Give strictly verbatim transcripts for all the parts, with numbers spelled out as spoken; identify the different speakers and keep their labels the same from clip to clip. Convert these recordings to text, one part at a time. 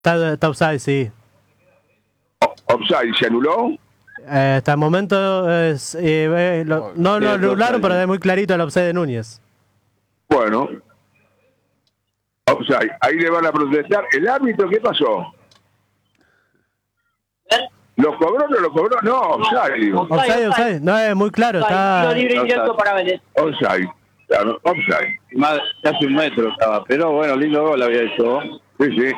Speaker 1: Está, está offside, sí.
Speaker 2: Offside, ¿se anuló?
Speaker 1: Eh, hasta el momento es, eh, eh, lo, no lo anularon, pero es muy clarito el offside de Núñez.
Speaker 2: Bueno. Offside, ahí le van a protestar. ¿El árbitro qué pasó? ¿Lo cobró o no lo cobró? No, offside.
Speaker 1: Offside, offside. No, es muy claro. Está...
Speaker 3: Tiro libre indirecto para Vélez.
Speaker 2: Offside, claro, offside.
Speaker 4: Más, casi un metro estaba, pero bueno, lindo gol había hecho.
Speaker 2: Sí, sí.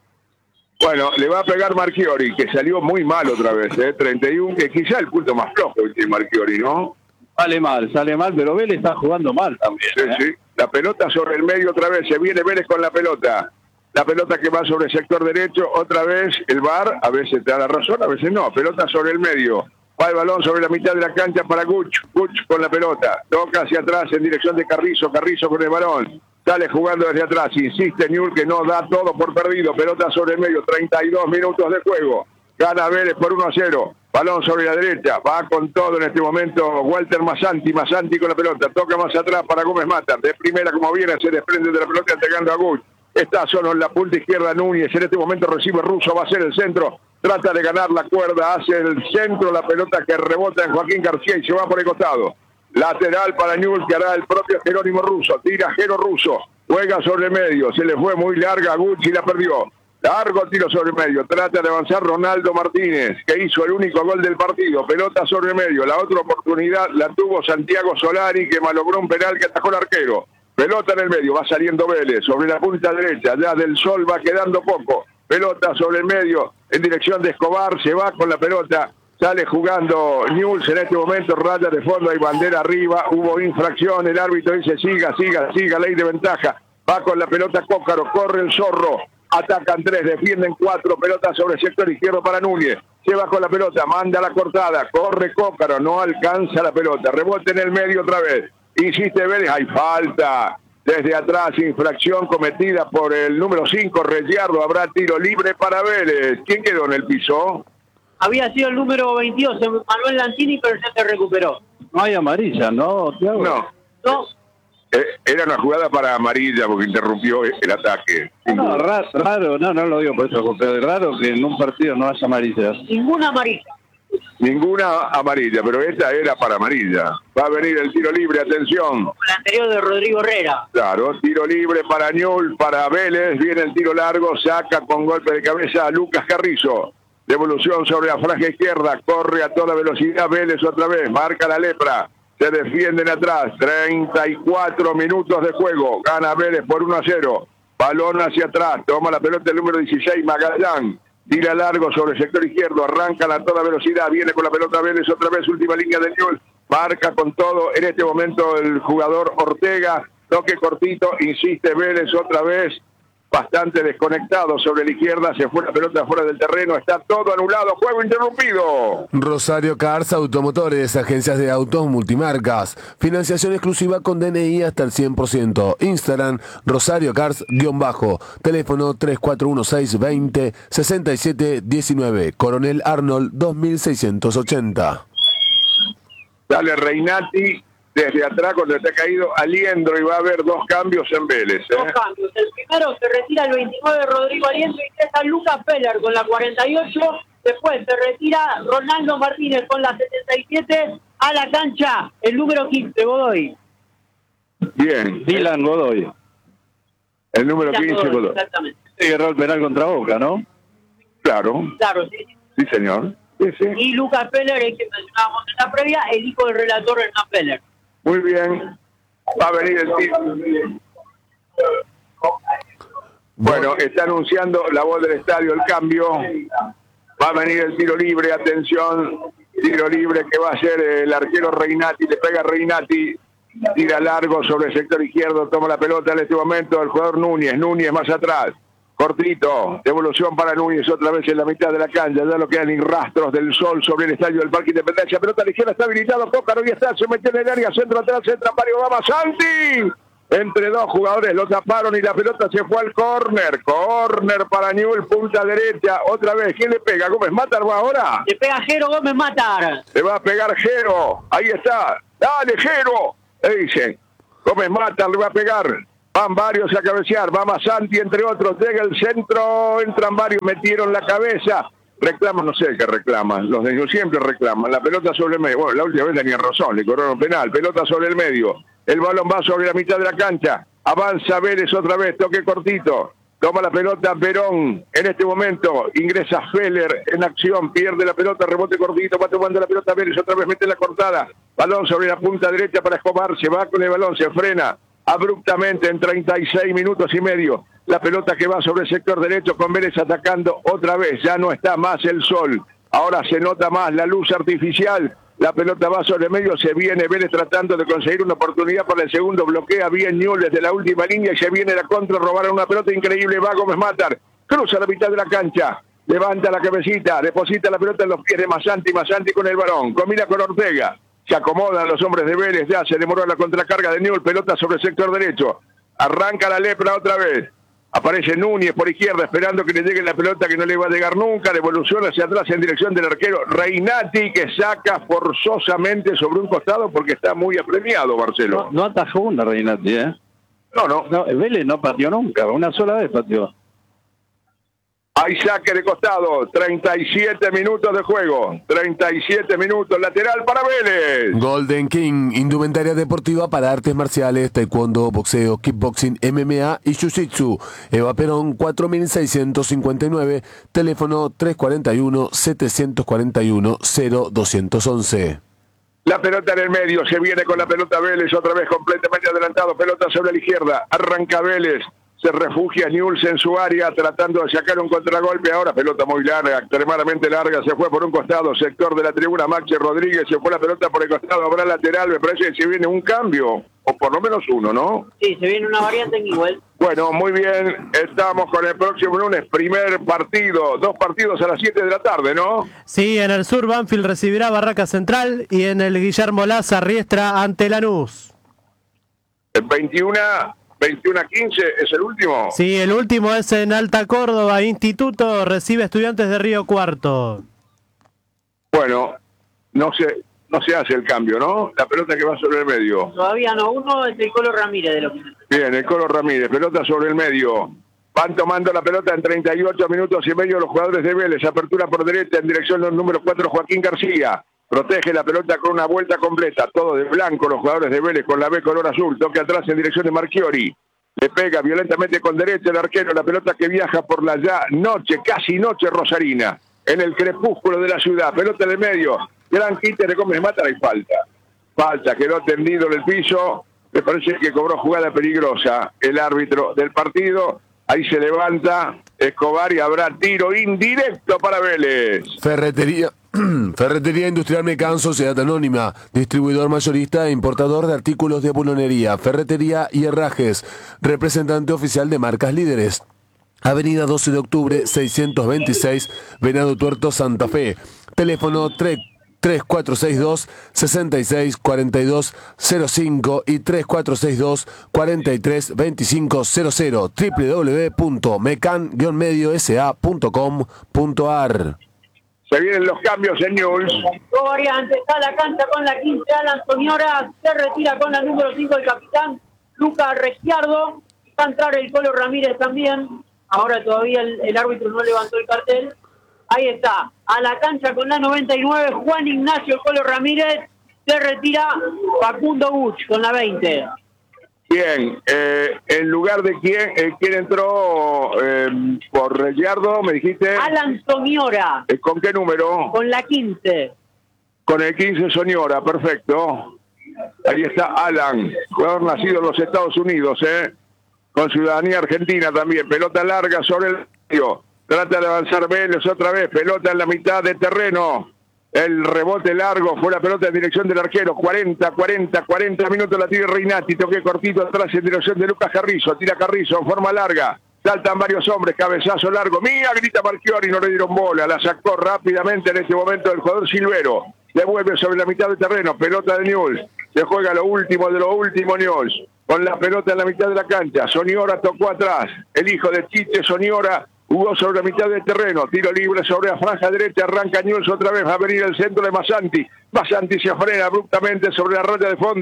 Speaker 2: Bueno, le va a pegar Marchiori, que salió muy mal otra vez, ¿eh? treinta y uno, que quizá el punto más flojo de Marchiori, ¿no?
Speaker 4: Sale mal, sale mal, pero Vélez está jugando mal también.
Speaker 2: Sí,
Speaker 4: ¿eh?
Speaker 2: sí. La pelota sobre el medio otra vez, se viene Vélez con la pelota. La pelota que va sobre el sector derecho, otra vez el V A R, a veces te da la razón, a veces no. Pelota sobre el medio. Va el balón sobre la mitad de la cancha para Guch. Guch con la pelota. Toca hacia atrás en dirección de Carrizo. Carrizo con el balón. Sale jugando desde atrás. Insiste Newell que no da todo por perdido. Pelota sobre el medio. treinta y dos minutos de juego. Gana Vélez por uno a cero. Balón sobre la derecha. Va con todo en este momento Walter Massanti. Massanti con la pelota. Toca más atrás para Gómez Mata. De primera como viene se desprende de la pelota entregando a Guch. Está solo en la punta izquierda Núñez. En este momento recibe Russo. Va a ser el centro. Trata de ganar la cuerda. Hace el centro. La pelota que rebota en Joaquín García y se va por el costado. Lateral para Newell que hará el propio Jerónimo Russo. Tira Jero Russo. Juega sobre el medio. Se le fue muy larga a Gucci y la perdió. Largo tiro sobre el medio. Trata de avanzar Ronaldo Martínez, que hizo el único gol del partido. Pelota sobre el medio. La otra oportunidad la tuvo Santiago Solari, que malogró un penal que atajó el arquero. Pelota en el medio. Va saliendo Vélez. Sobre la punta derecha. Ya del Sol va quedando poco. Pelota sobre el medio. En dirección de Escobar. Se va con la pelota. Sale jugando Newell's en este momento, raya de fondo, hay bandera arriba, hubo infracción, el árbitro dice siga, siga, siga, ley de ventaja, va con la pelota Cócaro, corre el Zorro, atacan tres, defienden cuatro, pelota sobre el sector izquierdo para Núñez, se va con la pelota, manda la cortada, corre Cócaro, no alcanza la pelota, rebote en el medio otra vez, insiste Vélez, hay falta, desde atrás, infracción cometida por el número cinco, Regiardo, habrá tiro libre para Vélez, ¿quién quedó en el piso?
Speaker 3: Había sido el número veintidós, Manuel Lantini, pero ya se recuperó.
Speaker 4: No hay amarilla, ¿no, Thiago?
Speaker 2: No.
Speaker 3: No.
Speaker 2: Eh, era una jugada para amarilla porque interrumpió el ataque.
Speaker 4: No, raro, raro, no, no lo digo por eso, pero es raro que en un partido no haya amarillas.
Speaker 3: Ninguna amarilla.
Speaker 2: Ninguna amarilla, pero esta era para amarilla. Va a venir el tiro libre, atención.
Speaker 3: Como el anterior de Rodrigo Herrera.
Speaker 2: Claro, tiro libre para Newell, para Vélez, viene el tiro largo, saca con golpe de cabeza a Lucas Carrizo. Devolución sobre la franja izquierda, corre a toda velocidad Vélez otra vez, marca la lepra, se defienden atrás, treinta y cuatro minutos de juego, gana Vélez por uno a cero, balón hacia atrás, toma la pelota el número dieciséis, Magallán, tira largo sobre el sector izquierdo, arranca a toda velocidad, viene con la pelota Vélez otra vez, última línea de Newell, marca con todo, en este momento el jugador Ortega, toque cortito, insiste Vélez otra vez, bastante desconectado sobre la izquierda, se fue la pelota fuera del terreno, está todo anulado, juego interrumpido.
Speaker 5: Rosario Cars Automotores, agencias de autos multimarcas, financiación exclusiva con D N I hasta el cien por ciento, Instagram Rosario Cars-bajo, teléfono tres cuatro uno seis veinte sesenta y siete diecinueve, Coronel Arnold dos mil seiscientos ochenta.
Speaker 2: Sale Reinati desde atrás cuando está caído Aliendro y va a haber dos cambios en Vélez. ¿eh?
Speaker 3: Dos cambios. El primero se retira el veintinueve Rodrigo Aliendro y ingresa Lucas Peller con la cuarenta y ocho. Después se retira Ronaldo Martínez con la setenta y siete a la cancha. El número quince, Godoy.
Speaker 2: Bien.
Speaker 4: Dylan Godoy.
Speaker 2: El número
Speaker 3: Dylan
Speaker 2: quince, Godoy.
Speaker 3: Exactamente.
Speaker 4: Sí, erró el penal contra Boca, ¿no?
Speaker 2: Claro.
Speaker 3: Claro, sí.
Speaker 2: Sí, señor. Sí, sí.
Speaker 3: Y Lucas Peller, el que mencionábamos en la previa, el hijo del relator Hernán Peller.
Speaker 2: Muy bien. Va a venir el tiro. Bueno, está anunciando la voz del estadio el cambio. Va a venir el tiro libre, atención. Tiro libre que va a ser el arquero Reinati. Le pega Reinati. Tira largo sobre el sector izquierdo. Toma la pelota en este momento el jugador Núñez. Núñez más atrás. Cortito, devolución para Núñez otra vez en la mitad de la cancha, ya lo quedan ni rastros del sol sobre el estadio del Parque Independencia, pelota ligera está habilitado, Cócaro ya está, se metió en el área, centro atrás, centro Mario Obama, Santi, entre dos jugadores lo taparon y la pelota se fue al córner, córner para Newell, punta derecha, otra vez, ¿quién le pega? ¿Gómez Matar va ahora?
Speaker 3: Le pega Jero Gómez Matar.
Speaker 2: Le va a pegar Jero, ahí está, dale Jero, le dicen, Gómez Matar le va a pegar. Van varios a cabecear, va Masanti entre otros, llega el centro, entran varios, metieron la cabeza, reclaman, no sé qué reclaman, los de ellos siempre reclaman, la pelota sobre el medio, bueno, la última vez tenía razón, le cobraron penal, pelota sobre el medio, el balón va sobre la mitad de la cancha, avanza Vélez otra vez, toque cortito, toma la pelota Perón, en este momento ingresa Feller en acción, pierde la pelota, rebote cortito, va tomando la pelota Vélez, otra vez mete la cortada, balón sobre la punta derecha para Escobar, se va con el balón, se frena abruptamente en treinta y seis minutos y medio, la pelota que va sobre el sector derecho con Vélez atacando otra vez, ya no está más el sol, ahora se nota más la luz artificial, la pelota va sobre el medio, se viene Vélez tratando de conseguir una oportunidad para el segundo, bloquea bien Newell desde la última línea y se viene la contra, robaron una pelota increíble, va Gómez Matar, cruza la mitad de la cancha, levanta la cabecita, deposita la pelota en los pies de Masanti, Masanti con el balón, combina con Ortega, se acomodan los hombres de Vélez, ya se demoró la contracarga de Newell, pelota sobre el sector derecho, arranca la lepra otra vez, aparece Núñez por izquierda esperando que le llegue la pelota que no le va a llegar nunca, devolución hacia atrás en dirección del arquero Reinati que saca forzosamente sobre un costado porque está muy apremiado Marcelo.
Speaker 4: No, no atajó una Reinati, ¿eh?
Speaker 2: No, no.
Speaker 4: no. Vélez no pateó nunca, una sola vez pateó.
Speaker 2: Hay saque de costado, treinta y siete minutos de juego, treinta y siete minutos, lateral para Vélez.
Speaker 5: Golden King, indumentaria deportiva para artes marciales, taekwondo, boxeo, kickboxing, M M A y jiu-jitsu. Eva Perón, cuatro mil seiscientos cincuenta y nueve, teléfono tres cuatro uno, siete cuatro uno, cero dos once.
Speaker 2: La pelota en el medio, se viene con la pelota Vélez, otra vez completamente adelantado, pelota sobre la izquierda, arranca Vélez. Se refugia Newell's en su área tratando de sacar un contragolpe. Ahora pelota muy larga, extremadamente larga. Se fue por un costado, sector de la tribuna. Maxi Rodríguez se fue la pelota por el costado. Habrá lateral. Me parece que se viene un cambio, o por lo menos uno, ¿no?
Speaker 3: Sí, se viene una variante en Newell.
Speaker 2: Bueno, muy bien. Estamos con el próximo lunes. Primer partido. Dos partidos a las siete de la tarde, ¿no?
Speaker 1: Sí, en el sur Banfield recibirá Barraca Central y en el Guillermo Laza Riestra ante Lanús.
Speaker 2: El veintiuno... veintiuno a quince es el último.
Speaker 1: Sí, el último es en Alta Córdoba, Instituto recibe Estudiantes de Río Cuarto.
Speaker 2: Bueno, no se, no se hace el cambio, ¿no? La pelota que va sobre el medio.
Speaker 3: Todavía no, uno es el Colo Ramírez de los que...
Speaker 2: Bien, el Colo Ramírez, pelota sobre el medio. Van tomando la pelota en treinta y ocho minutos y medio los jugadores de Vélez. Apertura por derecha en dirección del número cuatro, Joaquín García. Protege la pelota con una vuelta completa, todo de blanco los jugadores de Vélez con la B color azul, toque atrás en dirección de Marchiori, le pega violentamente con derecha el arquero, la pelota que viaja por la ya noche, casi noche rosarina, en el crepúsculo de la ciudad, pelota de medio, gran quite de Gómez Matar y falta, falta, quedó tendido en el piso, me parece que cobró jugada peligrosa el árbitro del partido, ahí se levanta Escobar y habrá tiro indirecto para Vélez.
Speaker 5: Ferretería. Ferretería Industrial Mecan, Sociedad Anónima, distribuidor mayorista e importador de artículos de bulonería, ferretería y herrajes, representante oficial de marcas líderes. Avenida doce de octubre, seiscientos veintiséis, Venado Tuerto, Santa Fe. Teléfono tres cuatro seis dos, seis seis cuatro dos cero cinco y tres cuatro seis dos, cuatro tres dos cinco cero cero, doble u doble u doble u punto mecan guion medio s a punto com punto a r.
Speaker 2: Se vienen los cambios en Newell's.
Speaker 3: Dos variantes, está la cancha con la quince, Alan Soñora, se retira con la número cinco el capitán, Lucas Regiardo, va a entrar el Colo Ramírez también, ahora todavía el, el árbitro no levantó el cartel, ahí está, a la cancha con la noventa y nueve, Juan Ignacio el Colo Ramírez, se retira Facundo Buch con la veinte.
Speaker 2: Bien, eh, en lugar de quién, eh, quién entró eh, por Regiardo, me dijiste.
Speaker 3: Alan Soñora.
Speaker 2: Eh, ¿Con qué número?
Speaker 3: Con la quince.
Speaker 2: Con el quince Soñora, perfecto. Ahí está Alan, jugador nacido en los Estados Unidos, eh, con ciudadanía argentina también. Pelota larga sobre el medio. Trata de avanzar Vélez otra vez. Pelota en la mitad de terreno. El rebote largo fue la pelota en dirección del arquero. cuarenta, cuarenta, cuarenta minutos la tira Reinati. Toque cortito atrás en dirección de Lucas Carrizo. Tira Carrizo en forma larga. Saltan varios hombres. Cabezazo largo. Mía, grita Marchiori. No le dieron bola. La sacó rápidamente en este momento el jugador Silvero. Devuelve sobre la mitad del terreno. Pelota de Newell's. Se juega lo último de lo último Newell's. Con la pelota en la mitad de la cancha. Soñora tocó atrás. El hijo de Chiche Soñora jugó sobre la mitad del terreno, tiro libre sobre la franja derecha, arranca Newell's otra vez, va a venir el centro de Masanti, Masanti se frena abruptamente sobre la raya de fondo,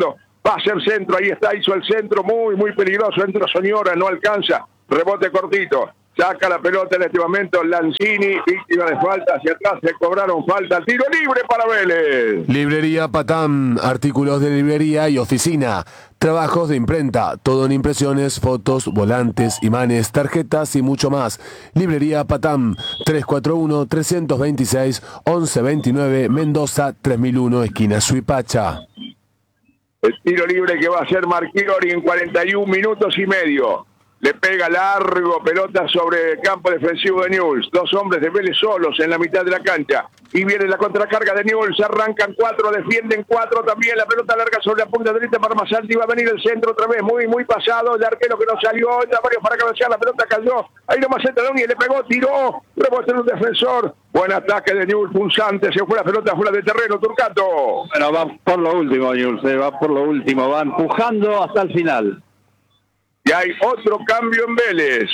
Speaker 2: va a ser centro, ahí está, hizo el centro, muy, muy peligroso, entra Soñora, no alcanza, rebote cortito, saca la pelota en este momento Lanzini, víctima de falta, hacia atrás se cobraron falta, tiro libre para Vélez.
Speaker 5: Librería Patam, artículos de librería y oficina, trabajos de imprenta, todo en impresiones, fotos, volantes, imanes, tarjetas y mucho más. Librería Patam, tres cuatro uno, tres dos seis, once veintinueve, Mendoza tres mil uno, esquina Suipacha.
Speaker 2: El tiro libre que va a ser Marchiori en cuarenta y un minutos y medio. Le pega largo, pelota sobre el campo defensivo de Newell's. Dos hombres de Vélez solos en la mitad de la cancha. Y viene la contracarga de Newell's. Arrancan cuatro, defienden cuatro también. La pelota larga sobre la punta derecha para Masanti. Va a venir el centro otra vez. Muy, muy pasado. El arquero que no salió. Entra varios para cabecear. La pelota cayó. Ahí nomás entra Núñez. Le pegó, tiró. Rebote en un defensor. Buen ataque de Newell's, punzante. Se fue la pelota fuera de terreno. Turcato.
Speaker 4: Bueno, va por lo último, Newell's. eh, Va por lo último. Va empujando hasta el final.
Speaker 2: Y hay otro cambio en Vélez.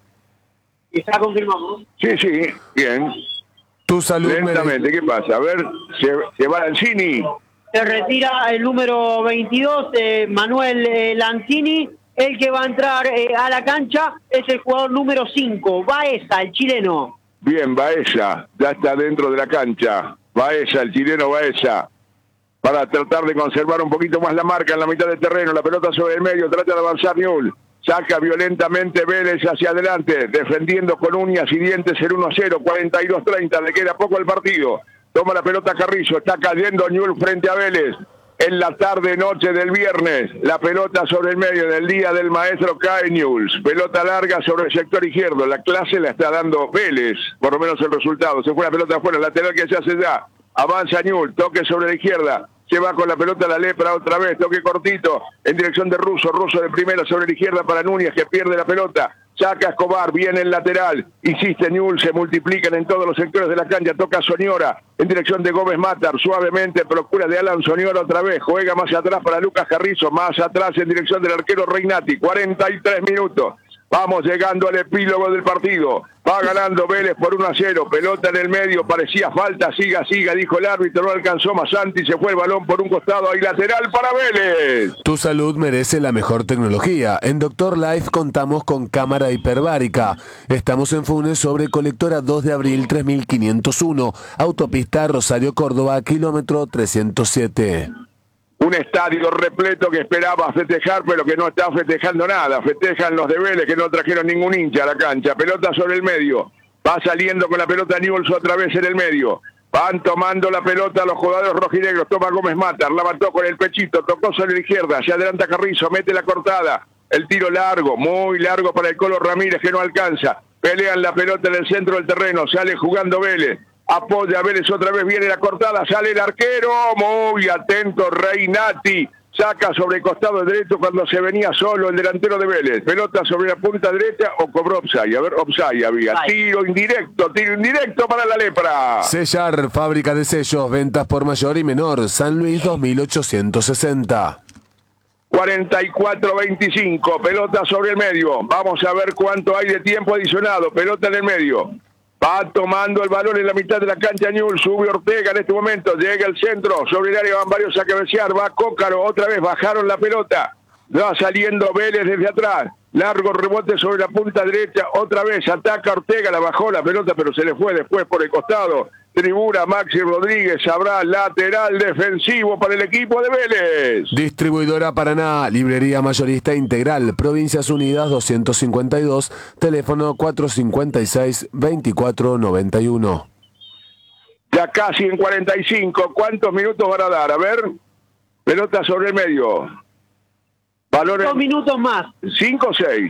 Speaker 3: Y está confirmado.
Speaker 2: Sí, sí, bien.
Speaker 5: Tu salud,
Speaker 2: Lentamente, ¿qué pasa? A ver, se, se va Lanzini.
Speaker 3: Se retira el número veintidós, eh, Manuel eh, Lanzini. El que va a entrar eh, a la cancha es el jugador número cinco, Baeza, el chileno.
Speaker 2: Bien, Baeza, ya está dentro de la cancha. Baeza, el chileno Baeza. Para tratar de conservar un poquito más la marca en la mitad del terreno. La pelota sobre el medio, trata de avanzar Newell's. Saca violentamente Vélez hacia adelante, defendiendo con uñas y dientes el uno a cero, cuarenta y dos treinta, le queda poco el partido. Toma la pelota Carrizo, está cayendo Newell's frente a Vélez. En la tarde, noche del viernes, la pelota sobre el medio del día del maestro cae Newell's. Pelota larga sobre el sector izquierdo, la clase la está dando Vélez, por lo menos el resultado. Se fue la pelota afuera, lateral que se hace ya. Avanza Newell's, toque sobre la izquierda. Se va con la pelota la Lepra otra vez, toque cortito, en dirección de Russo, Russo de primera sobre la izquierda para Núñez, que pierde la pelota, saca Escobar, viene el lateral, insiste Newell's, se multiplican en todos los sectores de la cancha, toca Soñora, en dirección de Gómez Matar, suavemente, procura de Alan Soñora otra vez, juega más atrás para Lucas Carrizo, más atrás en dirección del arquero Reinati, cuarenta y tres minutos. Vamos llegando al epílogo del partido. Va ganando Vélez por uno a cero. Pelota en el medio. Parecía falta. Siga, siga, dijo el árbitro. No alcanzó Masanti. Se fue el balón por un costado. Hay lateral para Vélez.
Speaker 5: Tu salud merece la mejor tecnología. En Doctor Life contamos con cámara hiperbárica. Estamos en Funes sobre Colectora dos de abril tres mil quinientos uno. Autopista Rosario Córdoba, kilómetro trescientos siete.
Speaker 2: Un estadio repleto que esperaba festejar, pero que no está festejando nada. Festejan los de Vélez, que no trajeron ningún hincha a la cancha. Pelota sobre el medio. Va saliendo con la pelota Newell's otra vez en el medio. Van tomando la pelota los jugadores rojinegros. Toma Gómez Matar, la mató con el pechito, tocó sobre la izquierda. Se adelanta Carrizo, mete la cortada. El tiro largo, muy largo para el Colo Ramírez, que no alcanza. Pelean la pelota en el centro del terreno. Sale jugando Vélez. Apoya a Vélez otra vez, viene la cortada, sale el arquero, muy atento Reinati, saca sobre el costado derecho cuando se venía solo el delantero de Vélez, pelota sobre la punta derecha o cobró offside, a ver, offside había, tiro indirecto, tiro indirecto para la Lepra.
Speaker 5: Sellar, fábrica de sellos, ventas por mayor y menor, San Luis dos mil ochocientos sesenta.
Speaker 2: cuarenta y cuatro veinticinco, pelota sobre el medio, vamos a ver cuánto hay de tiempo adicionado, pelota en el medio. Va tomando el balón en la mitad de la cancha Newell's, sube Ortega en este momento, llega al centro, sobre el área van varios a cabecear, va Cócaro, otra vez bajaron la pelota, va saliendo Vélez desde atrás, largo rebote sobre la punta derecha, otra vez ataca Ortega, la bajó la pelota pero se le fue después por el costado, tribuna Maxi Rodríguez, habrá lateral defensivo para el equipo de Vélez.
Speaker 5: Distribuidora Paraná, librería mayorista integral, Provincias Unidas doscientos cincuenta y dos, teléfono cuatrocientos cincuenta y seis, veinticuatro noventa y uno.
Speaker 2: Ya casi en cuarenta y cinco, ¿cuántos minutos van a dar? A ver, pelota sobre el medio. Valores.
Speaker 3: Dos minutos más.
Speaker 2: ¿Cinco o seis?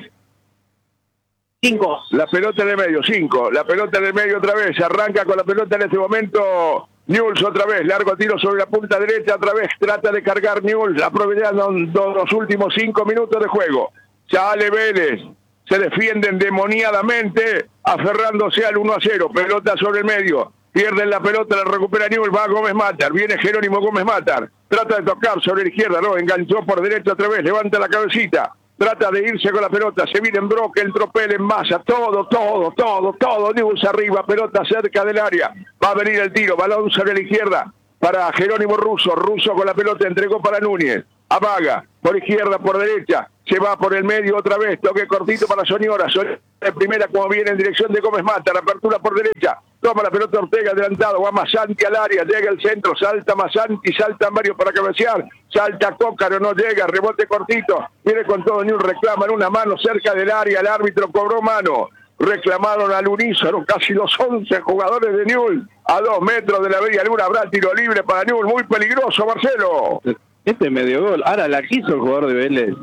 Speaker 3: Cinco.
Speaker 2: La pelota en el medio, cinco. La pelota en el medio otra vez. Arranca con la pelota en este momento. Newell's otra vez. Largo tiro sobre la punta derecha. Otra vez trata de cargar Newell's. Aprovechando los últimos cinco minutos de juego. Sale Vélez. Se defienden demoniadamente. Aferrándose al uno a cero. Pelota sobre el medio. Pierden la pelota, la recupera Newell's. Va Gómez Matar. Viene Jerónimo Gómez Matar. Trata de tocar sobre la izquierda. No, enganchó por derecha otra vez. Levanta la cabecita. Trata de irse con la pelota, se viene en Broque, el tropel en masa, todo, todo, todo, todo, Newell's arriba, pelota cerca del área, va a venir el tiro, balón sobre la izquierda, para Jerónimo Russo. Russo con la pelota entregó para Núñez. Amaga, por izquierda, por derecha. Se va por el medio otra vez. Toque cortito para Soñora. Soñora de primera como viene en dirección de Gómez Mata. La apertura por derecha. Toma la pelota Ortega adelantado. Va Masanti al área. Llega el centro. Salta Masanti. Salta Mario para cabecear. Salta Cócaro. No llega. Rebote cortito. Viene con todo. Newell's reclaman una mano cerca del área. El árbitro cobró mano. Reclamaron al unísono casi los once jugadores de Newell's. A dos metros de la media luna habrá tiro libre para Newell's. Muy peligroso, Marcelo.
Speaker 4: Este medio gol. Ahora la quiso el jugador de Vélez.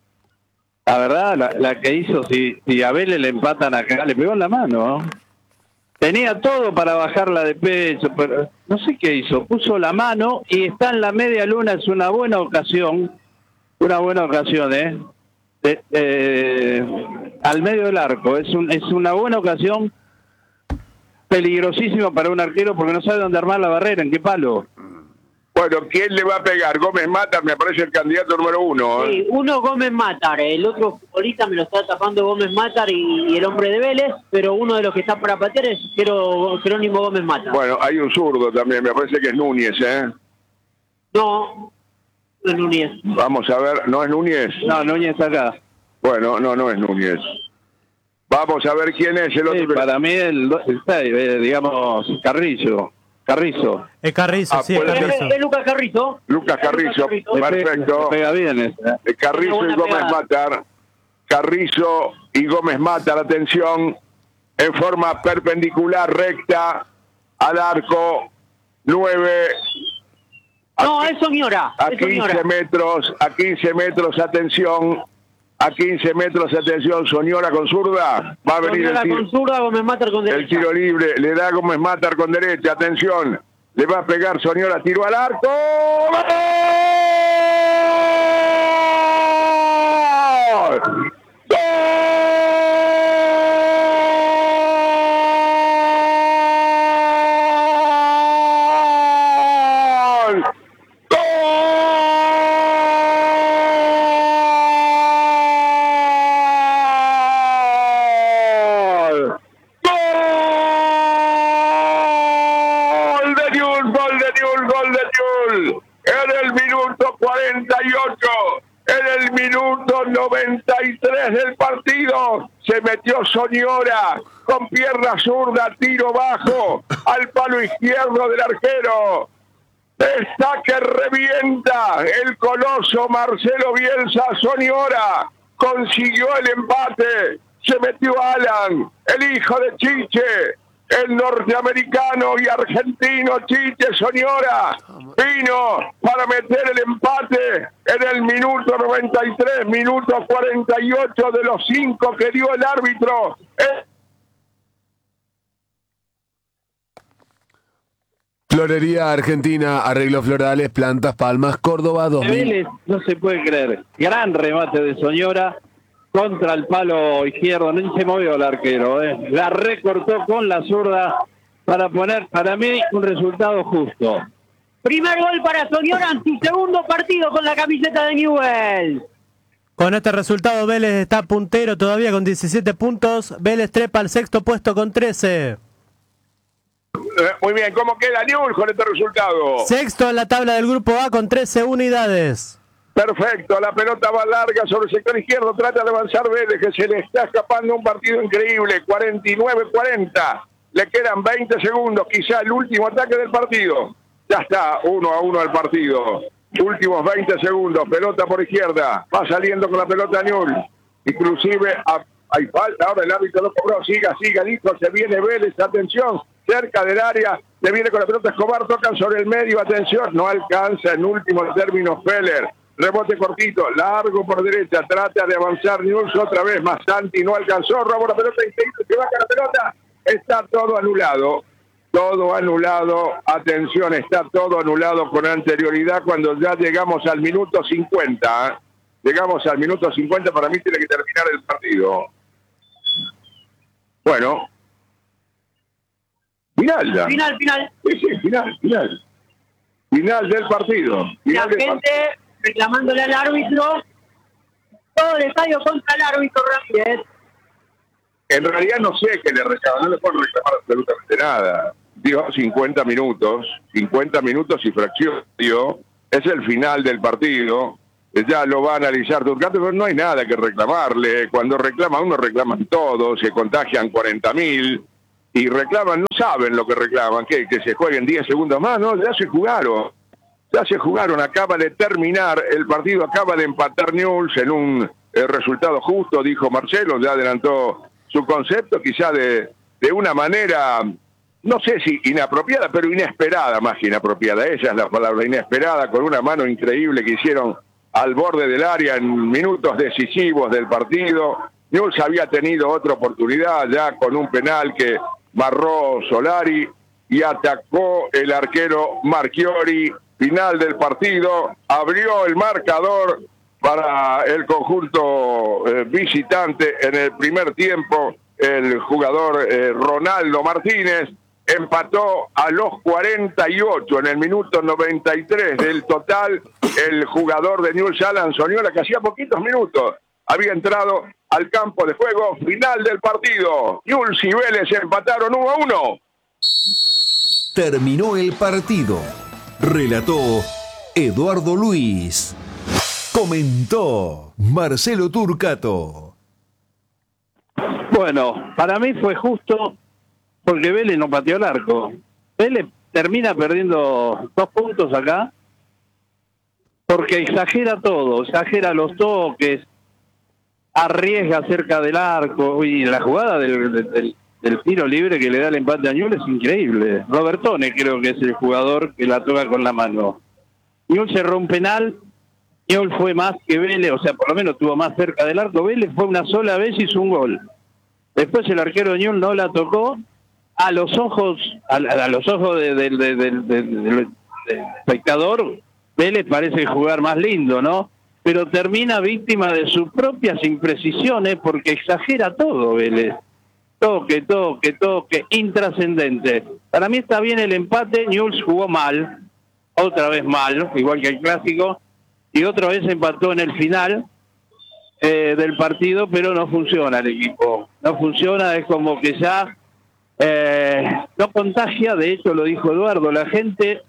Speaker 4: La verdad, la, la que hizo, si, si a Vélez le empatan acá, le pegó en la mano. Tenía todo para bajarla de pecho, pero no sé qué hizo. Puso la mano y está en la media luna. Es una buena ocasión. Una buena ocasión, ¿eh? De, eh, al medio del arco. Es, un, es una buena ocasión. Peligrosísima para un arquero porque no sabe dónde armar la barrera, en qué palo.
Speaker 2: Bueno, ¿quién le va a pegar? Gómez Matar me parece el candidato número uno. ¿eh?
Speaker 3: Sí, uno Gómez Matar, el otro futbolista me lo está tapando Gómez Matar y, y el hombre de Vélez, pero uno de los que está para patear es Jero, Jerónimo Gómez Matar.
Speaker 2: Bueno, hay un zurdo también, me parece que es Núñez, ¿eh?
Speaker 3: No, no es Núñez.
Speaker 2: Vamos a ver, ¿no es Núñez?
Speaker 4: No, Núñez acá.
Speaker 2: Bueno, no, no es Núñez. Vamos a ver quién es el otro.
Speaker 4: Sí, para mí, el, está, eh, digamos, Carrillo. Carrizo.
Speaker 1: Es Carrizo,
Speaker 2: Ah,
Speaker 1: sí, es
Speaker 2: puede ser.
Speaker 1: Carrizo.
Speaker 3: Es, es Lucas Carrizo.
Speaker 2: Lucas Carrizo,
Speaker 3: Carrizo.
Speaker 2: perfecto.
Speaker 4: Me pega bien ese.
Speaker 2: Eh, Carrizo y
Speaker 3: Una buena
Speaker 2: Gómez
Speaker 3: pegada.
Speaker 2: Matar. Carrizo y Gómez Matar, atención, en forma perpendicular, recta, al arco, nueve.
Speaker 3: No, es Soñora.
Speaker 2: A
Speaker 3: Es Soñora.
Speaker 2: quince metros, a quince metros, atención. A quince metros, atención, Soñora con zurda. Va a venir el
Speaker 3: Soñora
Speaker 2: tiro,
Speaker 3: con zurda, Gómez Matar con derecha.
Speaker 2: el tiro libre. Le da Gómez Matar con derecha, atención. Le va a pegar Soñora, tiro al arco. ¡Gol! ¡Gol! ¡Gol! ¡Gol de Newell's! ¡Gol de Newell's! ¡Gol de Newell's! En el minuto cuarenta y ocho, en el minuto noventa y tres del partido, se metió Soñora con pierna zurda, tiro bajo, al palo izquierdo del arquero. Está que revienta el coloso Marcelo Bielsa. Soñora consiguió el empate. Se metió Alan, el hijo de Chiche, el norteamericano y argentino Chiche Soñora. Vino para meter el empate en el minuto noventa y tres, minuto cuarenta y ocho de los cinco que dio el árbitro.
Speaker 5: Florería Argentina, arreglos florales, plantas, palmas, Córdoba dos mil.
Speaker 4: Vélez, no se puede creer. Gran remate de Soñora contra el palo izquierdo. No se movió el arquero. ¿eh? La recortó con la zurda para poner, para mí, un resultado justo.
Speaker 3: Primer gol para Soñora en su segundo partido con la camiseta de Newell's.
Speaker 1: Con este resultado Vélez está puntero todavía con diecisiete puntos. Vélez trepa al sexto puesto con trece.
Speaker 2: Muy bien, ¿cómo queda Newell's con este resultado?
Speaker 1: Sexto en la tabla del grupo A con trece unidades.
Speaker 2: Perfecto, la pelota va larga sobre el sector izquierdo, trata de avanzar Vélez, que se le está escapando un partido increíble, cuarenta y nueve cuarenta, le quedan veinte segundos, quizá el último ataque del partido, ya está, uno a uno el partido, últimos veinte segundos, pelota por izquierda, va saliendo con la pelota Newell's, inclusive a, hay falta, ahora el árbitro lo cobró, siga, siga, dijo, se viene Vélez, atención, cerca del área, le viene con la pelota Escobar, tocan sobre el medio, atención, no alcanza en último término Feller. Rebote cortito, largo por derecha, trata de avanzar Newell's otra vez, Masanti no alcanzó, roba la pelota, se baja la pelota, está todo anulado, todo anulado, atención, está todo anulado con anterioridad cuando ya llegamos al minuto cincuenta, ¿eh? Llegamos al minuto cincuenta, para mí tiene que terminar el partido. Bueno. Final ya.
Speaker 3: Final, final.
Speaker 2: Sí, sí, final, final. Final del partido. Final
Speaker 3: La
Speaker 2: del
Speaker 3: gente
Speaker 2: partido.
Speaker 3: reclamándole al árbitro. Todo el estadio contra el árbitro Ramírez.
Speaker 2: En realidad no sé qué le reclaman, no le puedo reclamar absolutamente nada. dio cincuenta minutos, cincuenta minutos y fracción dio, es el final del partido, ya lo va a analizar Turcato, pero no hay nada que reclamarle, cuando reclama uno reclaman todos, se contagian cuarenta mil y reclaman, no saben lo que reclaman, que, que se jueguen diez segundos más, no, ya se jugaron, ya se jugaron, acaba de terminar el partido, acaba de empatar Newell's en un eh, resultado justo, dijo Marcelo, ya adelantó su concepto, quizá de, de una manera, no sé si inapropiada, pero inesperada, más que inapropiada, esa es la palabra, inesperada, con una mano increíble que hicieron al borde del área en minutos decisivos del partido. Newell's había tenido otra oportunidad ya con un penal que barró Solari y atacó el arquero Marchiori. Final del partido, abrió el marcador para el conjunto eh, visitante en el primer tiempo, el jugador eh, Ronaldo Martínez empató a los cuarenta y ocho en el minuto noventa y tres del total, el jugador de Newell's, Alan Soñola, que hacía poquitos minutos había entrado al campo de juego. Final del partido, Newell's y Vélez empataron uno a uno.
Speaker 6: Terminó el partido. Relató Eduardo Luis. Comentó Marcelo Turcato.
Speaker 4: Bueno, para mí fue justo porque Vélez no pateó el arco. Vélez termina perdiendo dos puntos acá porque exagera todo, exagera los toques, arriesga cerca del arco y la jugada del, del, del tiro libre que le da el empate a Newell's es increíble. Robertone creo que es el jugador que la toca con la mano. Newell's cerró un penal, Newell's fue más que Vélez, o sea, por lo menos tuvo más cerca del arco. Vélez fue una sola vez y hizo un gol. Después el arquero de Newell's no la tocó. A los ojos, a, a los ojos de, de, de, de, de, de, del espectador, Vélez parece jugar más lindo, ¿no? Pero termina víctima de sus propias imprecisiones porque exagera todo Vélez. Toque, toque, toque, intrascendente. Para mí está bien el empate, Newell's jugó mal, otra vez mal, igual que el clásico, y otra vez empató en el final eh, del partido, pero no funciona el equipo. No funciona, es como que ya eh, no contagia, de hecho lo dijo Eduardo, la gente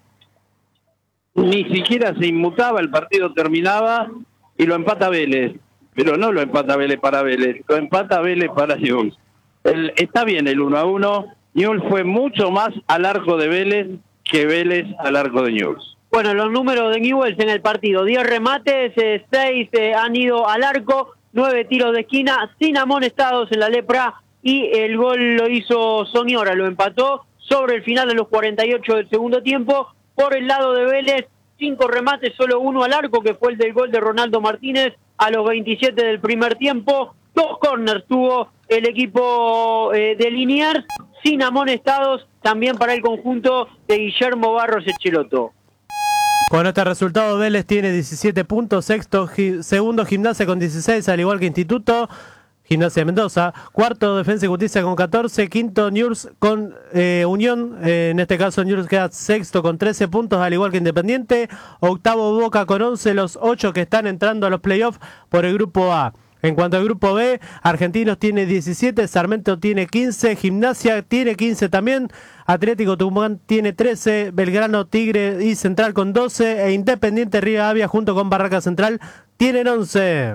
Speaker 4: ni siquiera se inmutaba, el partido terminaba y lo empata Vélez, pero no lo empata Vélez para Vélez, lo empata Vélez para Newell's. El, está bien el uno a uno, Newell's fue mucho más al arco de Vélez que Vélez al arco de Newell's.
Speaker 3: Bueno, los números de Newell's en el partido, diez remates, eh, seis eh, han ido al arco, nueve tiros de esquina, sin amonestados en la lepra, y el gol lo hizo Soñora, lo empató sobre el final de los cuarenta y ocho del segundo tiempo. Por el lado de Vélez, cinco remates, solo uno al arco, que fue el del gol de Ronaldo Martínez a los veintisiete del primer tiempo. Dos corners tuvo el equipo eh, de Liniers, sin amonestados, también para el conjunto de Guillermo Barros Echeloto.
Speaker 1: Con este resultado, Vélez tiene diecisiete puntos, sexto, gi- segundo Gimnasia con dieciséis, al igual que Instituto, Gimnasia de Mendoza, cuarto Defensa y Justicia con catorce, quinto Newell's con eh, Unión, eh, en este caso Newell's queda sexto con trece puntos, al igual que Independiente, octavo Boca con once, los ocho que están entrando a los playoffs por el grupo A. En cuanto al grupo B, Argentinos tiene diecisiete, Sarmiento tiene quince, Gimnasia tiene quince también, Atlético Tucumán tiene trece, Belgrano, Tigre y Central con doce, e Independiente Rivadavia junto con Barraca Central tienen once.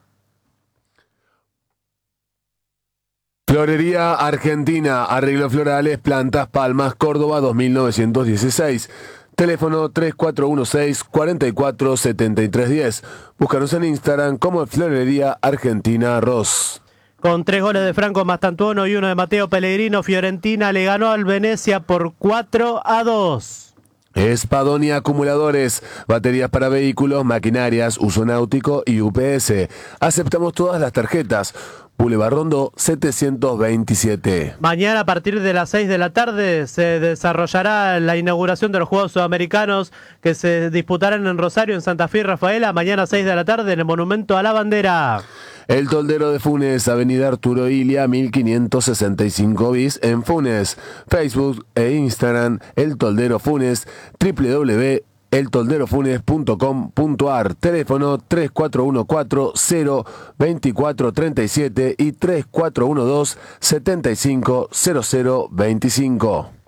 Speaker 5: Florería Argentina, arreglos florales, plantas, palmas, Córdoba dos mil novecientos dieciséis. Teléfono tres cuatro uno seis, cuatro cuatro siete tres uno cero. Búscanos en Instagram como Florería Argentina Ross.
Speaker 1: Con tres goles de Franco Mastantuono y uno de Mateo Pellegrino, Fiorentina le ganó al Venecia por cuatro a dos.
Speaker 5: Espadonia Acumuladores, baterías para vehículos, maquinarias, uso náutico y U P S. Aceptamos todas las tarjetas. Boulevard Rondo setecientos veintisiete.
Speaker 1: Mañana a partir de las seis de la tarde se desarrollará la inauguración de los Juegos Sudamericanos que se disputarán en Rosario, en Santa Fe y Rafaela. Mañana seis de la tarde en el Monumento a la Bandera.
Speaker 5: El Toldero de Funes, Avenida Arturo Ilia, mil quinientos sesenta y cinco bis en Funes. Facebook e Instagram, El Toldero Funes, doble u doble u doble u punto el toldero funes punto com punto a r. Teléfono tres cuatro uno cuatro, cero veinticuatro treinta y siete y tres cuatro uno dos, setenta y cinco cero cero veinticinco.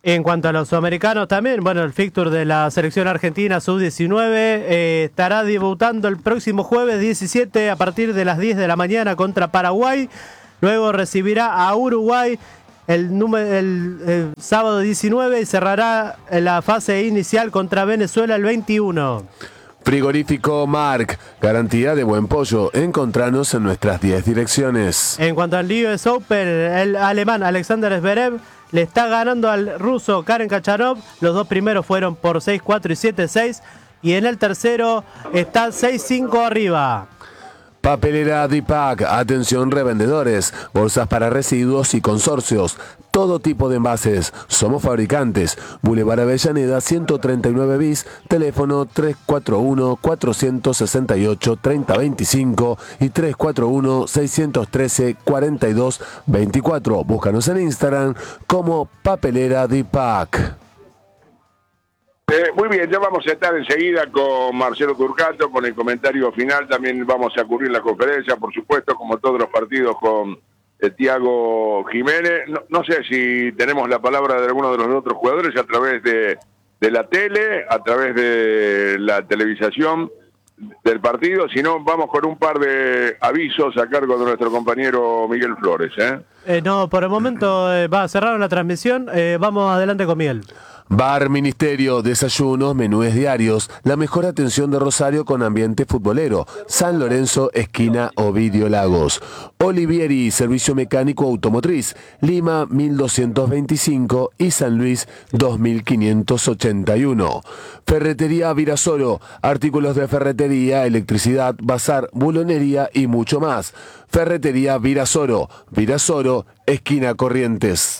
Speaker 1: En cuanto a los sudamericanos también, bueno, el fixture de la selección argentina sub diecinueve eh, estará debutando el próximo jueves diecisiete a partir de las diez de la mañana contra Paraguay. Luego recibirá a Uruguay el, número, el, el sábado diecinueve y cerrará la fase inicial contra Venezuela el veintiuno.
Speaker 5: Frigorífico Marc, garantía de buen pollo. Encontranos en nuestras diez direcciones.
Speaker 1: En cuanto al U S Open, el alemán Alexander Zverev le está ganando al ruso Karen Khachanov. Los dos primeros fueron por seis cuatro y siete seis. Y en el tercero está seis cinco arriba.
Speaker 5: Papelera Dipac, atención revendedores, bolsas para residuos y consorcios, todo tipo de envases. Somos fabricantes. Boulevard Avellaneda ciento treinta y nueve bis, teléfono tres cuatro uno, cuatro seis ocho, tres cero dos cinco y tres cuatro uno, seis uno tres, cuatro dos dos cuatro. Búscanos en Instagram como Papelera Dipac.
Speaker 2: Eh, muy bien, ya vamos a estar enseguida con Marcelo Turcato, con el comentario final. También vamos a cubrir la conferencia, por supuesto, como todos los partidos, con eh, Tiago Jiménez. No, no sé si tenemos la palabra de alguno de los otros jugadores a través de, de la tele, a través de la televisación del partido. Si no, vamos con un par de avisos a cargo de nuestro compañero Miguel Flores. ¿eh?
Speaker 1: Eh, no, por el momento eh, va a cerrar la transmisión. Eh, vamos adelante con Miguel.
Speaker 5: Bar Ministerio, desayunos, menúes diarios, la mejor atención de Rosario con ambiente futbolero. San Lorenzo, esquina Ovidio Lagos. Olivieri, servicio mecánico automotriz, Lima mil doscientos veinticinco y San Luis dos mil quinientos ochenta y uno. Ferretería Virasoro, artículos de ferretería, electricidad, bazar, bulonería y mucho más. Ferretería Virasoro, Virasoro, esquina Corrientes.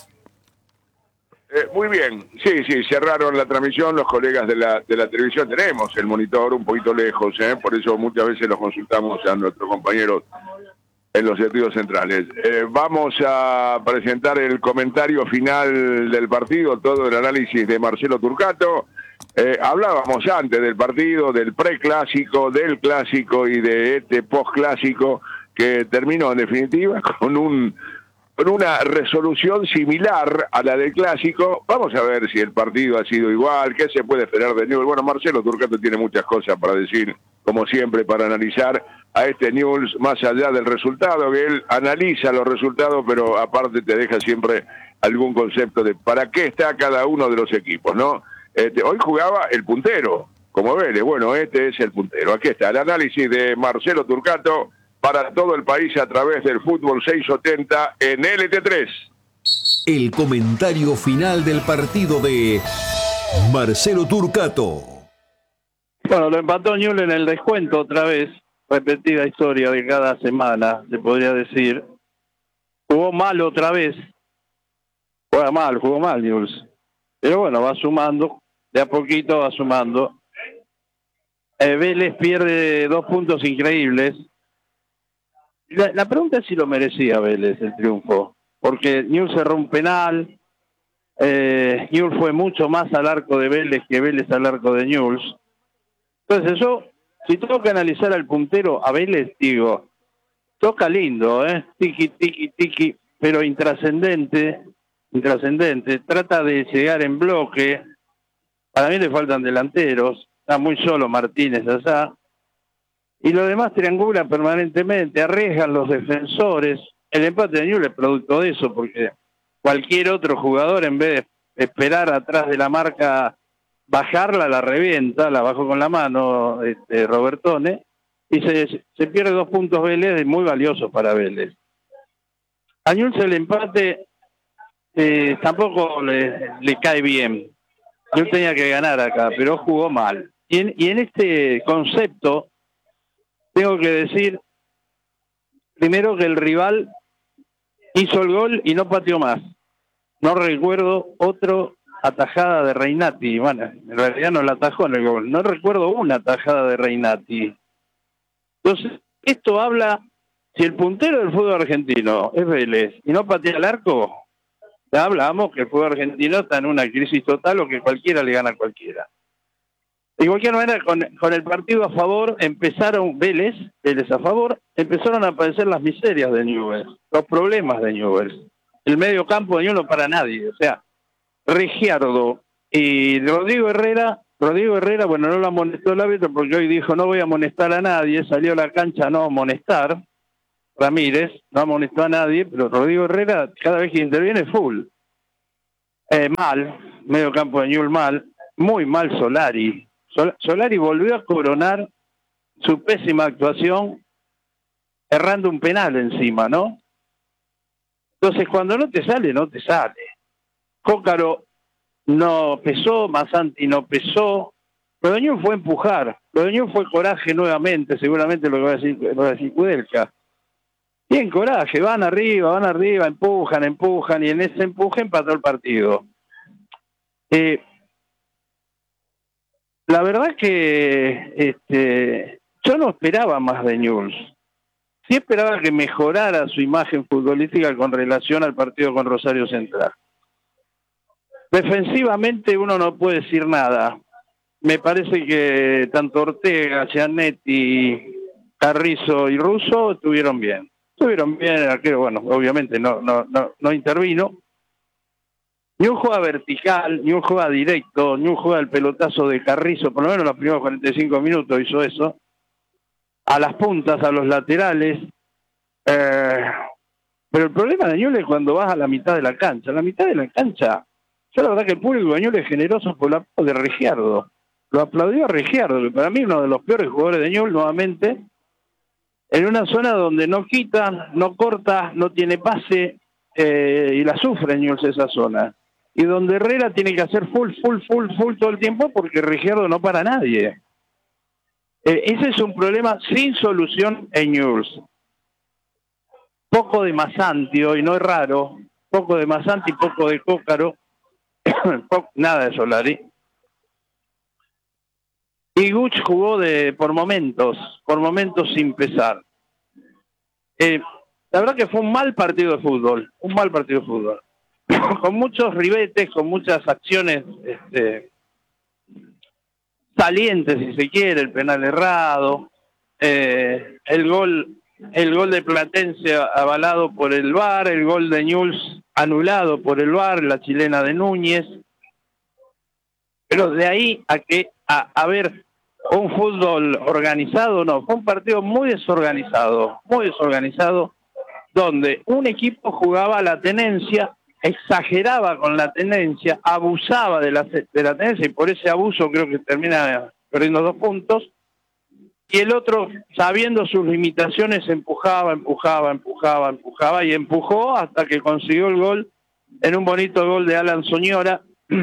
Speaker 2: Eh, muy bien, sí, sí, cerraron la transmisión los colegas de la, de la televisión. Tenemos el monitor un poquito lejos, ¿eh? Por eso muchas veces los consultamos a nuestros compañeros en los estudios centrales. Eh, vamos a presentar el comentario final del partido, todo el análisis de Marcelo Turcato. Eh, hablábamos antes del partido, del preclásico, del clásico y de este postclásico que terminó en definitiva con un... con una resolución similar a la del clásico. Vamos a ver si el partido ha sido igual, qué se puede esperar de Newell's. Bueno, Marcelo Turcato tiene muchas cosas para decir, como siempre, para analizar a este Newell's, más allá del resultado, que él analiza los resultados, pero aparte te deja siempre algún concepto de para qué está cada uno de los equipos, ¿no? Este, hoy jugaba el puntero, como Vélez. Bueno, este es el puntero. Aquí está el análisis de Marcelo Turcato para todo el país a través del Fútbol seiscientos setenta en L T tres.
Speaker 6: El comentario final del partido de Marcelo Turcato.
Speaker 4: Bueno, lo empató Newell's en el descuento otra vez. Repetida historia de cada semana, se podría decir. Jugó mal otra vez. Juega mal, jugó mal Newell's. Pero bueno, va sumando. De a poquito va sumando. Eh, Vélez pierde dos puntos increíbles. La, la pregunta es si lo merecía Vélez el triunfo, porque Newell's cerró un penal, eh, Newell's fue mucho más al arco de Vélez que Vélez al arco de Newell's. Entonces yo, si tengo que analizar al puntero a Vélez, digo, toca lindo, ¿eh? Tiki, tiki, tiki, pero intrascendente, intrascendente, trata de llegar en bloque, para mí le faltan delanteros, está muy solo Martínez allá. Y los demás triangulan permanentemente, arriesgan los defensores. El empate de Newell's es producto de eso, porque cualquier otro jugador, en vez de esperar atrás de la marca, bajarla, la revienta, la bajó con la mano este, Robertone, y se, se pierde dos puntos Vélez, muy valiosos para Vélez. A Newell's el empate eh, tampoco le, le cae bien. Newell's tenía que ganar acá, pero jugó mal. Y en, y en este concepto, tengo que decir, primero que el rival hizo el gol y no pateó más. No recuerdo otro atajada de Reinati. Bueno, en realidad no la atajó en el gol. No recuerdo una atajada de Reinati. Entonces, esto habla, si el puntero del fútbol argentino es Vélez y no patea el arco, ya hablamos que el fútbol argentino está en una crisis total o que cualquiera le gana a cualquiera. De cualquier manera, con, con el partido a favor, empezaron Vélez, Vélez a favor, empezaron a aparecer las miserias de Newell's, los problemas de Newell's. El medio campo de Newell's no para nadie, o sea, Rigiardo y Rodrigo Herrera, Rodrigo Herrera, bueno, no lo amonestó el árbitro porque hoy dijo no voy a amonestar a nadie, salió a la cancha a no amonestar, Ramírez, no amonestó a nadie, pero Rodrigo Herrera cada vez que interviene full. Eh, mal, medio campo de Newell's mal, muy mal Solari. Sol- Solari volvió a coronar su pésima actuación errando un penal encima, ¿no? Entonces cuando no te sale, no te sale. Cócaro no pesó, Masanti no pesó. Lo de Newell's fue empujar, lo de Newell's fue coraje nuevamente, seguramente lo que va a decir, lo va a decir Kudelka. Bien coraje, van arriba, van arriba, empujan, empujan, y en ese empuje empató el partido. Eh, la verdad es que este, yo no esperaba más de Newell's. Sí esperaba que mejorara su imagen futbolística con relación al partido con Rosario Central. Defensivamente uno no puede decir nada. Me parece que tanto Ortega, Giannetti, Carrizo y Russo estuvieron bien. Estuvieron bien, el arquero, bueno, obviamente no, no, no, no intervino. Ni un juega vertical, ni un juega directo, ni un juega el pelotazo de Carrizo, por lo menos los primeros cuarenta y cinco minutos hizo eso. A las puntas, a los laterales. Eh, pero el problema de Newell's es cuando vas a la mitad de la cancha. A la mitad de la cancha, yo la verdad que el público de Newell's es generoso por el aplauso de Rigiardo. Lo aplaudió a Rigiardo, que para mí uno de los peores jugadores de Newell's nuevamente, en una zona donde no quita, no corta, no tiene pase, eh, y la sufre Newell's esa zona. Y donde Herrera tiene que hacer full, full, full, full todo el tiempo porque Rigiardo no para a nadie. Eh, ese es un problema sin solución en Newell's. Poco de Masanti hoy, no es raro. Poco de Masanti, poco de Cócaro. Nada de Solari. Y Guch jugó de por momentos, por momentos sin pesar. Eh, la verdad que fue un mal partido de fútbol, un mal partido de fútbol. Con muchos ribetes, con muchas acciones este, salientes, si se quiere, el penal errado, eh, el gol, el gol de Platense avalado por el V A R, el gol de Newell's anulado por el V A R, la chilena de Núñez. Pero de ahí a que a, a ver un fútbol organizado, no, fue un partido muy desorganizado, muy desorganizado, donde un equipo jugaba a la tenencia, exageraba con la tenencia, abusaba de la, de la tenencia, y por ese abuso creo que termina perdiendo dos puntos, y el otro, sabiendo sus limitaciones, empujaba, empujaba, empujaba, empujaba, y empujó hasta que consiguió el gol, en un bonito gol de Alan Soñora.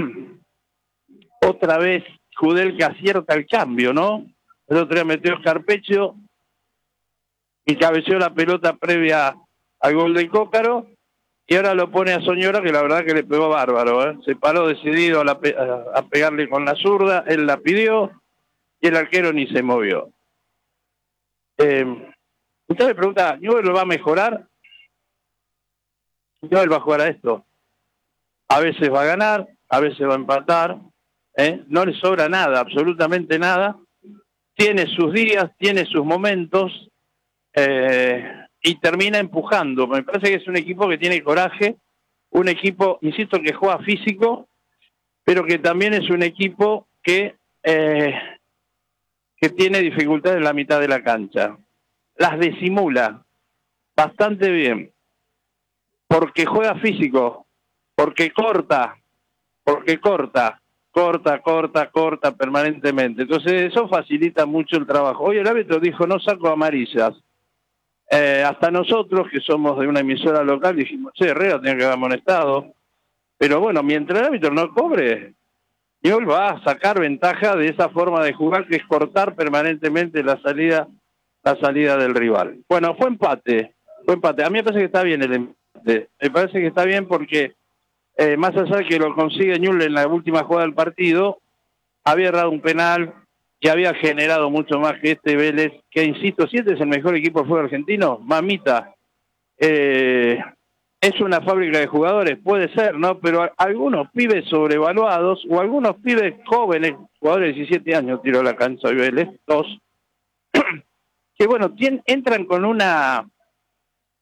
Speaker 4: Otra vez Kudelka acierta el cambio, ¿no? El otro día metió Scarpeccio y cabeceó la pelota previa al gol del Cócaro, y ahora lo pone a Soñora, que la verdad que le pegó bárbaro, ¿eh? Se paró decidido a, la pe a, a pegarle con la zurda, él la pidió, y el arquero ni se movió. Eh, usted me pregunta, ¿Newell's lo va a mejorar? Newell's va a jugar a esto. A veces va a ganar, a veces va a empatar, ¿eh? No le sobra nada, absolutamente nada. Tiene sus días, tiene sus momentos, eh, y termina empujando. Me parece que es un equipo que tiene coraje, un equipo, insisto, que juega físico, pero que también es un equipo que, eh, que tiene dificultades en la mitad de la cancha. Las disimula bastante bien, porque juega físico, porque corta, porque corta, corta, corta, corta permanentemente. Entonces eso facilita mucho el trabajo. Hoy el árbitro dijo, no saco amarillas. Eh, hasta nosotros, que somos de una emisora local, dijimos, che, Herrera tiene que haber amonestado. Pero bueno, mientras el árbitro no cobre, Newell's va a sacar ventaja de esa forma de jugar, que es cortar permanentemente la salida, la salida del rival. Bueno, fue empate, fue empate. A mí me parece que está bien el empate. Me parece que está bien porque, eh, más allá de que lo consigue Newell's en la última jugada del partido, había errado un penal, que había generado mucho más que este Vélez, que insisto, si este es el mejor equipo de fútbol argentino, mamita, eh, es una fábrica de jugadores, puede ser, ¿no? Pero a, algunos pibes sobrevaluados, o algunos pibes jóvenes, jugadores de diecisiete años, tiró a la cancha de Vélez, dos, que bueno, tien, entran con una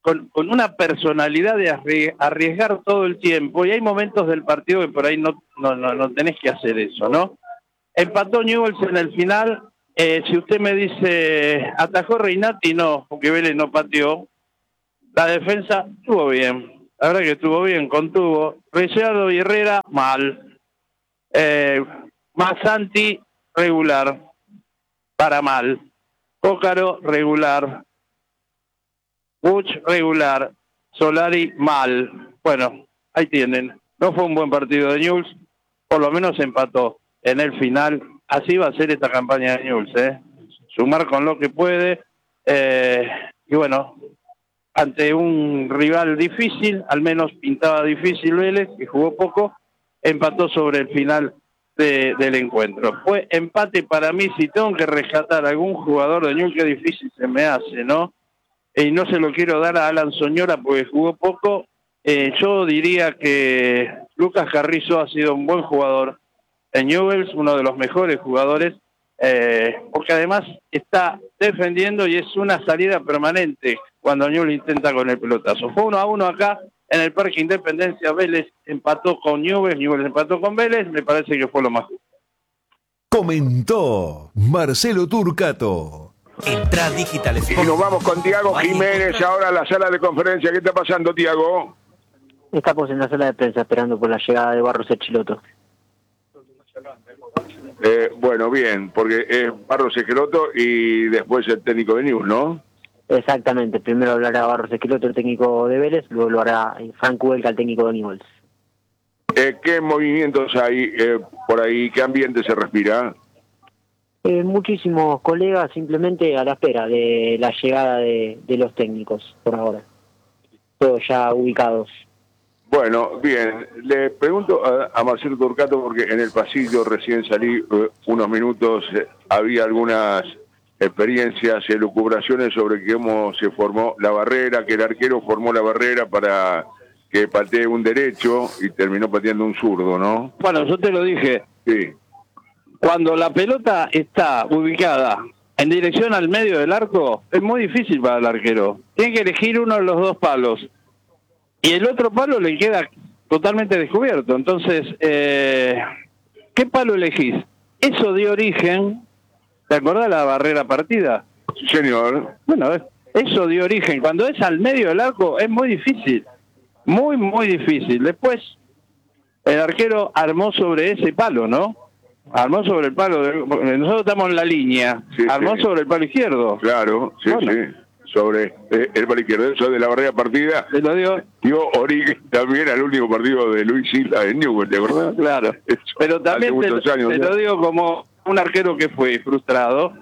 Speaker 4: con, con una personalidad de arrie- arriesgar todo el tiempo, y hay momentos del partido que por ahí no, no, no, no tenés que hacer eso, ¿no? Empató Newell's en el final. Eh, si usted me dice, atajó Reinati, no, porque Vélez no pateó. La defensa estuvo bien, la verdad que estuvo bien, contuvo. Ricciardo y Herrera, mal. Eh, Masanti, regular, para mal. Pócaro, regular. Buch, regular. Solari, mal. Bueno, ahí tienen. No fue un buen partido de Newell's, por lo menos empató en el final. Así va a ser esta campaña de Newell's, ¿eh? Sumar con lo que puede. Eh, y bueno, ante un rival difícil, al menos pintaba difícil Vélez, que jugó poco, empató sobre el final de, del encuentro. Fue empate para mí. Si tengo que rescatar a algún jugador de Newell's, qué difícil se me hace, ¿no? Y no se lo quiero dar a Alan Soñora porque jugó poco. Eh, yo diría que Lucas Carrizo ha sido un buen jugador en Newell's, uno de los mejores jugadores, eh, porque además está defendiendo y es una salida permanente cuando Newell's intenta con el pelotazo. Fue uno a uno acá en el Parque Independencia. Vélez empató con Newell's, Newell's empató con Vélez, me parece que fue lo más justo.
Speaker 6: Comentó Marcelo Turcato.
Speaker 7: Entra Digital
Speaker 2: Y nos vamos con Tiago Jiménez ahora a la sala de conferencia. ¿Qué está pasando, Tiago?
Speaker 8: Estamos en la sala de prensa esperando por la llegada de Barros Echiloto.
Speaker 2: Eh, bueno, bien, porque es Barros Esqueloto y después el técnico de Newell's, ¿no?
Speaker 8: Exactamente, primero hablará Barros Esqueloto, el técnico de Vélez, luego lo hará Frank Uelka, el técnico de Newell's.
Speaker 2: Eh, ¿Qué movimientos hay eh, por ahí? ¿Qué ambiente se respira?
Speaker 8: Eh, muchísimos colegas simplemente a la espera de la llegada de, de los técnicos, por ahora. Todos ya ubicados.
Speaker 2: Bueno, bien. Le pregunto a, a Marcelo Turcato, porque en el pasillo recién salí eh, unos minutos, eh, había algunas experiencias, elucubraciones sobre cómo se formó la barrera, que el arquero formó la barrera para que patee un derecho y terminó pateando un zurdo, ¿no?
Speaker 4: Bueno, yo te lo dije.
Speaker 2: Sí.
Speaker 4: Cuando la pelota está ubicada en dirección al medio del arco, es muy difícil para el arquero. Tiene que elegir uno de los dos palos. Y el otro palo le queda totalmente descubierto. Entonces, eh, ¿qué palo elegís? Eso dio origen, ¿te acordás de la barrera partida?
Speaker 2: Sí, señor.
Speaker 4: Bueno, eso dio origen. Cuando es al medio del arco es muy difícil. Muy, muy difícil. Después, el arquero armó sobre ese palo, ¿no? Armó sobre el palo, de, nosotros estamos en la línea,
Speaker 2: sí,
Speaker 4: armó
Speaker 2: sí.
Speaker 4: sobre el palo izquierdo.
Speaker 2: Claro, sí,
Speaker 4: bueno.
Speaker 2: sí, sobre eh, el palo izquierdo, eso de la barrera partida,
Speaker 4: Te lo digo.
Speaker 2: dio origen también al último partido de Luis Silva en Newell's, ¿de verdad?
Speaker 4: Claro,
Speaker 2: Eso,
Speaker 4: pero también te,
Speaker 2: hace años,
Speaker 4: te
Speaker 2: ¿no?
Speaker 4: lo digo como un arquero que fue frustrado.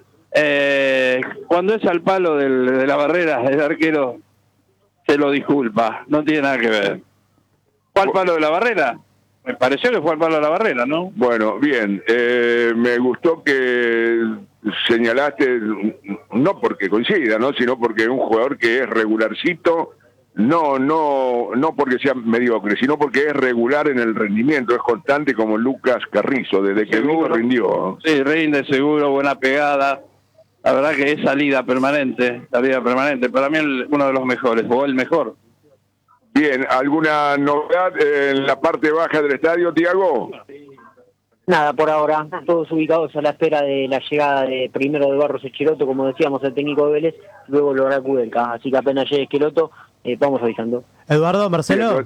Speaker 4: Eh, cuando es al palo del, de la barrera, el arquero se lo disculpa, no tiene nada que ver. ¿Fue al palo de la barrera? Me pareció que fue al palo de la barrera, ¿no?
Speaker 2: Bueno, bien, eh, me gustó que señalaste, no porque coincida, ¿no? Sino porque es un jugador que es regularcito, no, no, no porque sea mediocre, sino porque es regular en el rendimiento, es constante como Lucas Carrizo, desde que vino rindió.
Speaker 4: Sí, rinde seguro, buena pegada. La verdad que es salida permanente, salida permanente. Para mí el, uno de los mejores, o el mejor.
Speaker 2: Bien, ¿alguna novedad en la parte baja del estadio, Tiago?
Speaker 8: Nada, por ahora, todos ubicados a la espera de la llegada de primero de Barros Echiloto, como decíamos, el técnico de Vélez, luego lo hará Uelka. Así que apenas llegue Esqueloto, eh, vamos avisando.
Speaker 1: Eduardo, Marcelo.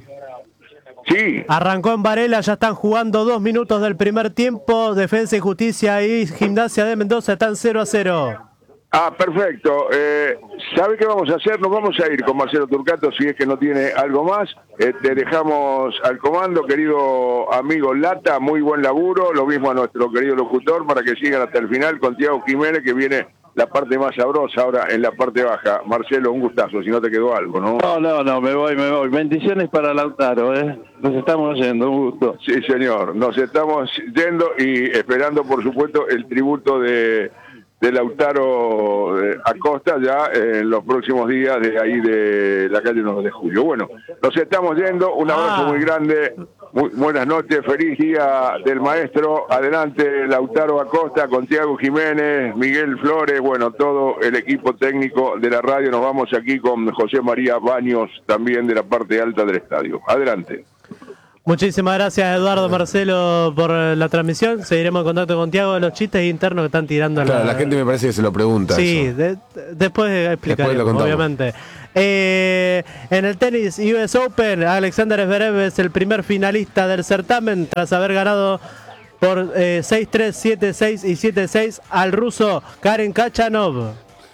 Speaker 2: Sí.
Speaker 1: Arrancó en Varela, ya están jugando dos minutos del primer tiempo. Defensa y Justicia y Gimnasia de Mendoza están cero a cero.
Speaker 2: Ah, perfecto. Eh, ¿Sabe qué vamos a hacer? Nos vamos a ir con Marcelo Turcato, si es que no tiene algo más. Eh, te dejamos al comando, querido amigo Lata, muy buen laburo. Lo mismo a nuestro querido locutor, para que sigan hasta el final con Tiago Jiménez, que viene la parte más sabrosa ahora en la parte baja. Marcelo, un gustazo, si no te quedó algo, ¿no?
Speaker 4: No, no, no, me voy, me voy. Bendiciones para Lautaro, ¿eh? Nos estamos yendo, un gusto.
Speaker 2: Sí, señor. Nos estamos yendo y esperando, por supuesto, el tributo de... de Lautaro eh, Acosta ya eh, en los próximos días de ahí de la calle nueve de julio. Bueno, nos estamos yendo, un abrazo
Speaker 1: Ah.
Speaker 2: muy grande, muy, buenas noches, feliz día del maestro, adelante Lautaro Acosta con Tiago Jiménez, Miguel Flores, bueno, todo el equipo técnico de la radio, nos vamos aquí con José María Baños, también de la parte alta del estadio. Adelante.
Speaker 1: Muchísimas gracias, Eduardo, Marcelo, por la transmisión. Seguiremos en contacto con Tiago de los chistes internos que están tirando a
Speaker 5: Claro, la gente me parece que se lo pregunta.
Speaker 1: Sí,
Speaker 5: eso.
Speaker 1: de- después explicaremos,
Speaker 5: lo contamos.
Speaker 1: obviamente. Eh, en el tenis U S Open, Alexander Zverev es el primer finalista del certamen tras haber ganado por eh, seis tres, siete seis y siete seis al ruso Karen Khachanov.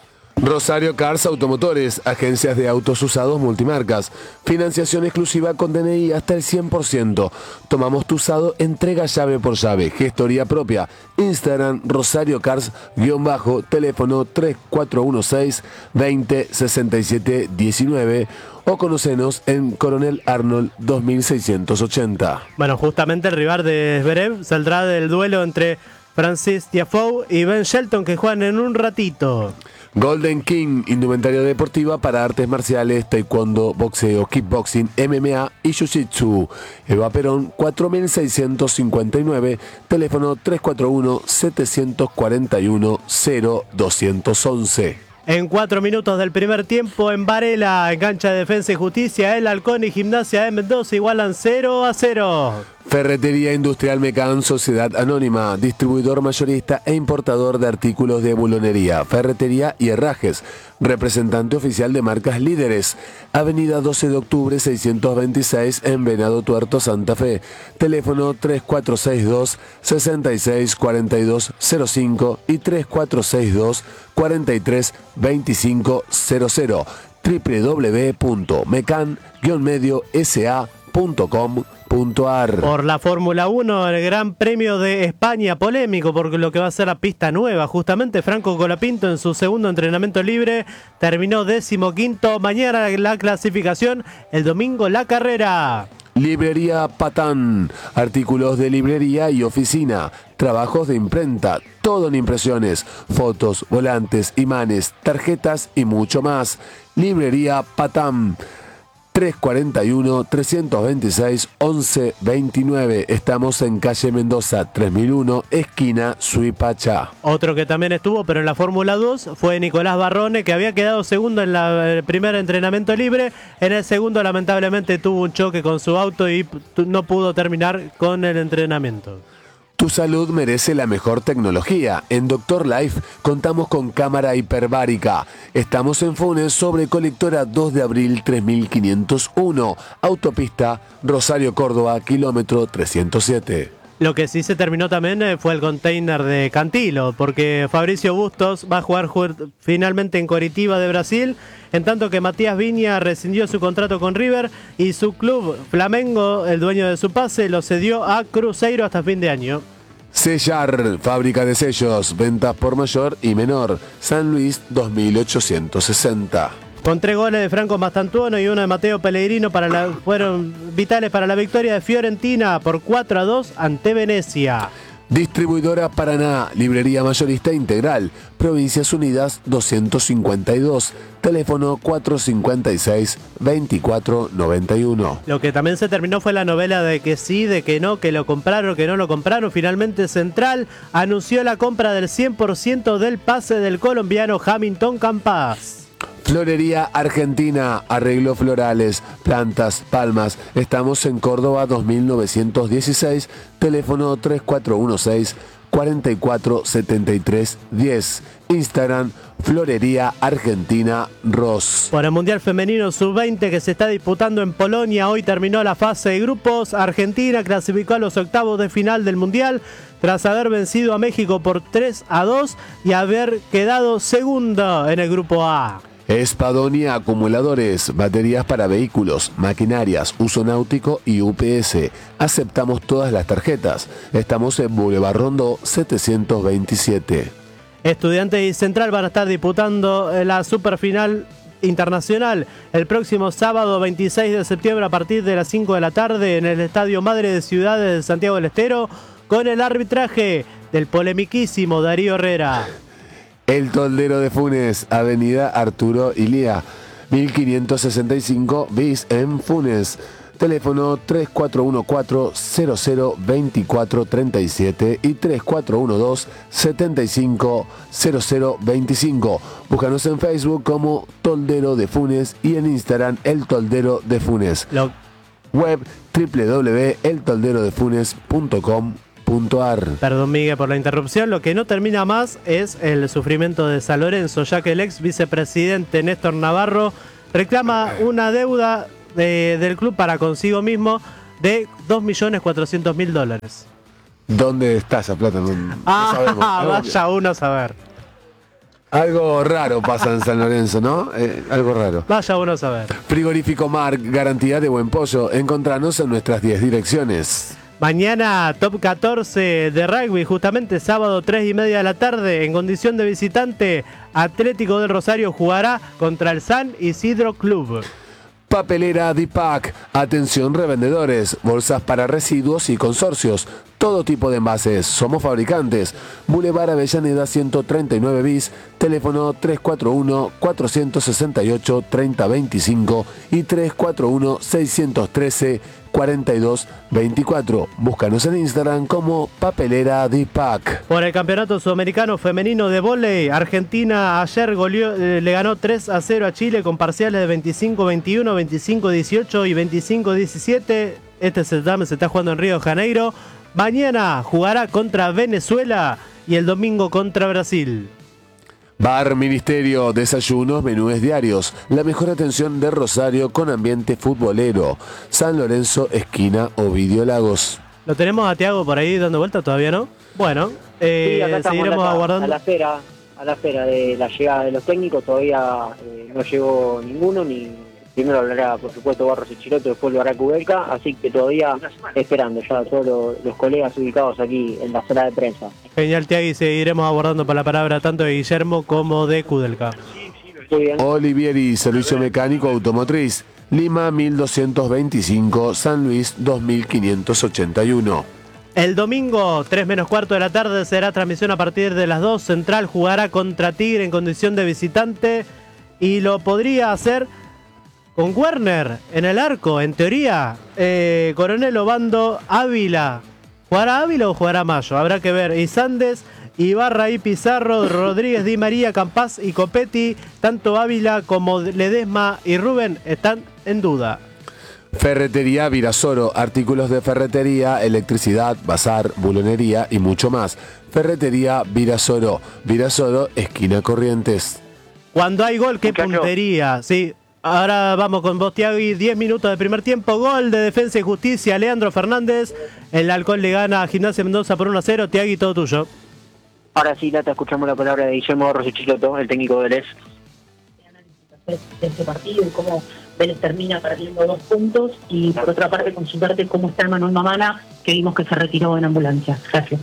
Speaker 5: Rosario Cars Automotores, agencias de autos usados multimarcas, financiación exclusiva con D N I hasta el cien por ciento. Tomamos tu usado, entrega llave por llave, gestoría propia. Instagram Rosario Cars, guión bajo, teléfono tres cuatro uno seis, veinte, sesenta y siete, diecinueve o conocenos en Coronel Arnold dos mil seiscientos ochenta.
Speaker 1: Bueno, justamente el rival de Zverev saldrá del duelo entre Francis Tiafoe y Ben Shelton, que juegan en un ratito.
Speaker 5: Golden King, indumentaria deportiva para artes marciales, taekwondo, boxeo, kickboxing, M M A y jiu-jitsu. Eva Perón, cuatro mil seiscientos cincuenta y nueve, teléfono tres cuatro uno, siete cuatro uno, cero dos once.
Speaker 1: En cuatro minutos del primer tiempo en Varela, en cancha de Defensa y Justicia, El Halcón y Gimnasia de Mendoza igualan cero a cero.
Speaker 5: Ferretería Industrial Mecan, Sociedad Anónima, distribuidor mayorista e importador de artículos de bulonería, ferretería y herrajes, representante oficial de marcas líderes, Avenida doce de octubre seiscientos veintiséis en Venado Tuerto, Santa Fe, teléfono tres cuatro seis dos, seis seis cuatro dos cero cinco y tres cuatro seis dos, cuatro tres dos cinco cero cero, doble u doble u doble u punto mecan guion medio s a punto com punto a r.
Speaker 1: Por la Fórmula uno, el Gran Premio de España, polémico porque lo que va a ser la pista nueva. Justamente Franco Colapinto en su segundo entrenamiento libre terminó décimo quinto. Mañana la clasificación, el domingo la carrera.
Speaker 5: Librería Patán, artículos de librería y oficina, trabajos de imprenta, todo en impresiones, fotos, volantes, imanes, tarjetas y mucho más. Librería Patán, tres cuarenta y uno, trescientos veintiséis, once veintinueve. Estamos en calle Mendoza, tres mil uno, esquina Suipacha.
Speaker 1: Otro que también estuvo, pero en la Fórmula dos, fue Nicolás Barrone, que había quedado segundo en la- el primer entrenamiento libre. En el segundo, lamentablemente, tuvo un choque con su auto y p- no pudo terminar con el entrenamiento.
Speaker 5: Tu salud merece la mejor tecnología. En Doctor Life contamos con cámara hiperbárica. Estamos en Funes sobre Colectora dos de abril tres mil quinientos uno. Autopista Rosario Córdoba, kilómetro trescientos siete.
Speaker 1: Lo que sí se terminó también eh, fue el container de Cantilo, porque Fabricio Bustos va a jugar ju- finalmente en Coritiba de Brasil, en tanto que Matías Viña rescindió su contrato con River y su club Flamengo, el dueño de su pase, lo cedió a Cruzeiro hasta fin de año.
Speaker 5: Sellar, fábrica de sellos, ventas por mayor y menor. San Luis dos mil ochocientos sesenta.
Speaker 1: Con tres goles de Franco Mastantuono y uno de Mateo Pellegrino para la, fueron vitales para la victoria de Fiorentina por cuatro a dos ante Venecia.
Speaker 5: Distribuidora Paraná, librería mayorista integral, Provincias Unidas doscientos cincuenta y dos, teléfono cuatro cinco seis, veinticuatro noventa y uno.
Speaker 1: Lo que también se terminó fue la novela de que sí, de que no, que lo compraron, que no lo compraron. Finalmente Central anunció la compra del cien por ciento del pase del colombiano Hamilton Campas.
Speaker 5: Florería Argentina, arreglos florales, plantas, palmas. Estamos en Córdoba dos mil novecientos dieciséis, teléfono tres cuatro uno seis, cuatro cuatro siete tres uno cero. Instagram Florería Argentina Ross.
Speaker 1: Por el Mundial Femenino sub veinte que se está disputando en Polonia, hoy terminó la fase de grupos. Argentina clasificó a los octavos de final del Mundial tras haber vencido a México por tres a dos y haber quedado segundo en el grupo A.
Speaker 5: Espadonia Acumuladores, baterías para vehículos, maquinarias, uso náutico y U P S. Aceptamos todas las tarjetas. Estamos en Boulevard Rondó setecientos veintisiete.
Speaker 1: Estudiantes y Central van a estar disputando la superfinal internacional el próximo sábado veintiséis de septiembre a partir de las cinco de la tarde en el Estadio Madre de Ciudades de Santiago del Estero con el arbitraje del polemiquísimo Darío Herrera.
Speaker 5: El Toldero de Funes, Avenida Arturo Ilía, mil quinientos sesenta y cinco bis en Funes. Teléfono tres cuatro uno cuatro cero cero dos cuatro tres siete y tres cuatro uno dos siete cinco cero cero dos cinco. Búscanos en Facebook como Toldero de Funes y en Instagram El Toldero de Funes.
Speaker 1: Lo...
Speaker 5: Web doble u doble u doble u punto el toldero de funes punto com punto a r.
Speaker 1: Perdón, Miguel, por la interrupción. Lo que no termina más es el sufrimiento de San Lorenzo, ya que el ex vicepresidente Néstor Navarro reclama una deuda de, del club para consigo mismo de dos millones cuatrocientos mil dólares.
Speaker 5: ¿Dónde está esa plata? No, no
Speaker 1: ah,
Speaker 5: sabemos.
Speaker 1: vaya uno a saber.
Speaker 5: Algo raro pasa en San Lorenzo, ¿no? Eh, algo raro.
Speaker 1: Vaya uno a saber.
Speaker 5: Frigorífico Marc, garantía de buen pollo. Encontranos en nuestras diez direcciones.
Speaker 1: Mañana top catorce de rugby, justamente sábado tres y media de la tarde, en condición de visitante, Atlético del Rosario jugará contra el San Isidro Club.
Speaker 5: Papelera Dipac, atención revendedores, bolsas para residuos y consorcios, todo tipo de envases, somos fabricantes. Boulevard Avellaneda ciento treinta y nueve bis, teléfono tres cuatro uno cuatro seis ocho tres cero dos cinco y tres cuatro uno seis uno tres cuatro dos dos cuatro. Búscanos en Instagram como Papelera Dipac.
Speaker 1: Por el Campeonato Sudamericano Femenino de Vóley, Argentina ayer goleó, eh, le ganó tres a cero a Chile con parciales de veinticinco veintiuno, veinticinco dieciocho y veinticinco diecisiete. Este certamen se está jugando en Río de Janeiro. Mañana jugará contra Venezuela y el domingo contra Brasil.
Speaker 5: Bar Ministerio, desayunos, menúes diarios, la mejor atención de Rosario con ambiente futbolero. San Lorenzo, esquina Ovidio Lagos.
Speaker 1: ¿Lo tenemos a Tiago por ahí dando vuelta? ¿Todavía no? Bueno, eh,
Speaker 8: sí, acá estamos
Speaker 1: seguiremos
Speaker 8: acá,
Speaker 1: aguardando.
Speaker 8: A la espera, a la espera de la llegada de los técnicos, todavía eh, no llegó ninguno, ni primero hablará por supuesto Barros y Chiroto, después lo hará Kubelka, así que todavía esperando ya a todos los, los colegas ubicados aquí en la sala de prensa.
Speaker 1: Genial, Tiago, y seguiremos abordando por la palabra tanto de Guillermo como de Kudelka.
Speaker 8: Muy bien.
Speaker 5: Olivieri, servicio mecánico automotriz, Lima mil doscientos veinticinco, San Luis dos mil quinientos ochenta y uno.
Speaker 1: El domingo, tres menos cuarto de la tarde, será transmisión a partir de las dos. Central jugará contra Tigre en condición de visitante y lo podría hacer con Werner en el arco, en teoría. Eh, Coronel Obando, Ávila. ¿Jugará Ávila o jugará Mayo? Habrá que ver. Isandes, Ibarra y Pizarro, Rodríguez, Di María, Campás y Copetti. Tanto Ávila como Ledesma y Rubén están en duda.
Speaker 5: Ferretería Virasoro, artículos de ferretería, electricidad, bazar, bulonería y mucho más. Ferretería Virasoro, Virasoro, esquina Corrientes.
Speaker 1: Cuando hay gol, qué
Speaker 8: Muchacho.
Speaker 1: puntería, sí. Ahora vamos con vos, Tiago, y diez minutos de primer tiempo. Gol de Defensa y Justicia, Leandro Fernández. El Halcón le gana a Gimnasia Mendoza por uno a cero. Tiago, todo tuyo.
Speaker 8: Ahora sí, Lata, escuchamos la palabra de Guillermo Barros y Chiroto, el técnico de Vélez.
Speaker 7: De este partido y cómo Vélez termina perdiendo dos puntos, y por otra parte consultarte cómo está Emanuel Mamana, que vimos que se retiró en ambulancia. Gracias.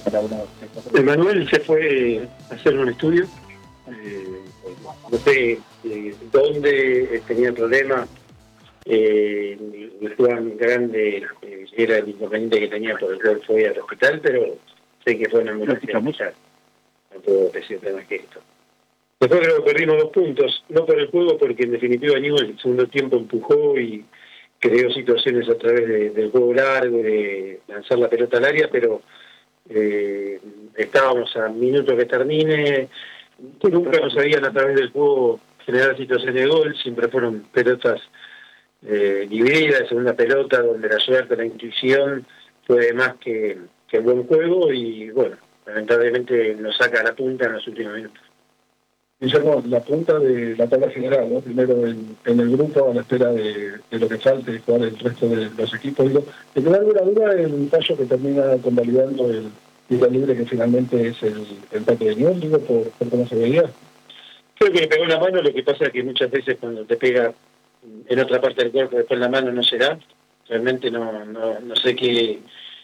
Speaker 9: Emanuel se fue a hacer un estudio, eh, no sé eh, dónde tenía problemas, eh, el Juan Grande eh, era el inconveniente que tenía por el cual fue al hospital, pero sé que fue en ambulancia, no puedo decirte más que esto. Después creo que perdimos dos puntos, no por el juego, porque en definitiva Aníbal en el segundo tiempo empujó y creó situaciones a través de, del juego largo, de lanzar la pelota al área, pero eh, estábamos a minutos que termine, nunca nos sabían a través del juego generar situaciones de gol, siempre fueron pelotas eh, divididas, segunda pelota, donde la suerte, la intuición fue más que, que buen juego y bueno, lamentablemente nos saca a la punta en los últimos minutos.
Speaker 10: Guillermo, la punta de la tabla general, ¿no? Primero en, en el grupo, a la espera de, de lo que falte y jugar el resto de los equipos. Digo, ¿te queda alguna duda el fallo que termina convalidando el tiro libre, que finalmente es el empate de Newell, digo, por, por cómo se veía?
Speaker 9: Creo que le pegó la mano, lo que pasa es que muchas veces cuando te pega en otra parte del cuerpo, después la mano no se da. Realmente no, no, no sé qué,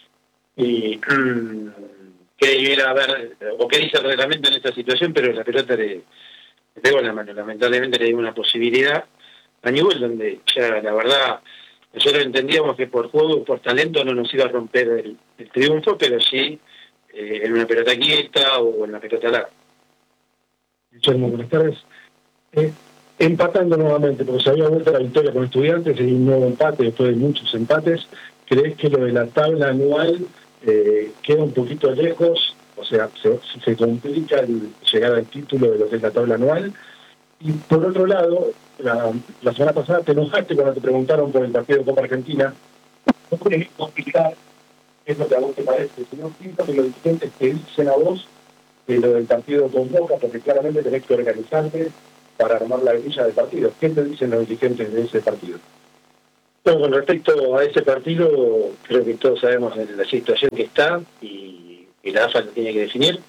Speaker 9: y, qué debiera haber, o qué dice el reglamento en esta situación, pero la pelota le le pegó en la mano, lamentablemente le dio una posibilidad a Newell, donde ya la verdad nosotros entendíamos que por juego, por talento no nos iba a romper el, el triunfo, pero sí eh, en una pelota quieta o en una pelota larga.
Speaker 10: Guillermo, buenas tardes. Eh, empatando nuevamente, porque se había vuelto la victoria con Estudiantes y un nuevo empate después de muchos empates. ¿Crees que lo de la tabla anual eh, queda un poquito lejos? O sea, se, se complica el llegar al título de lo que es la tabla anual. Y por otro lado, la, la semana pasada te enojaste cuando te preguntaron por el partido de Copa Argentina. No puedes complicar, es lo que a vos te parece, sino pinta que los dirigentes te dicen a vos de lo del partido con Boca, porque claramente tenés que organizarte para armar la grilla del partido. ¿Qué te dicen los dirigentes de ese partido?
Speaker 9: Bueno, con respecto a ese partido, creo que todos sabemos la situación que está y, y la A F A lo tiene que definir.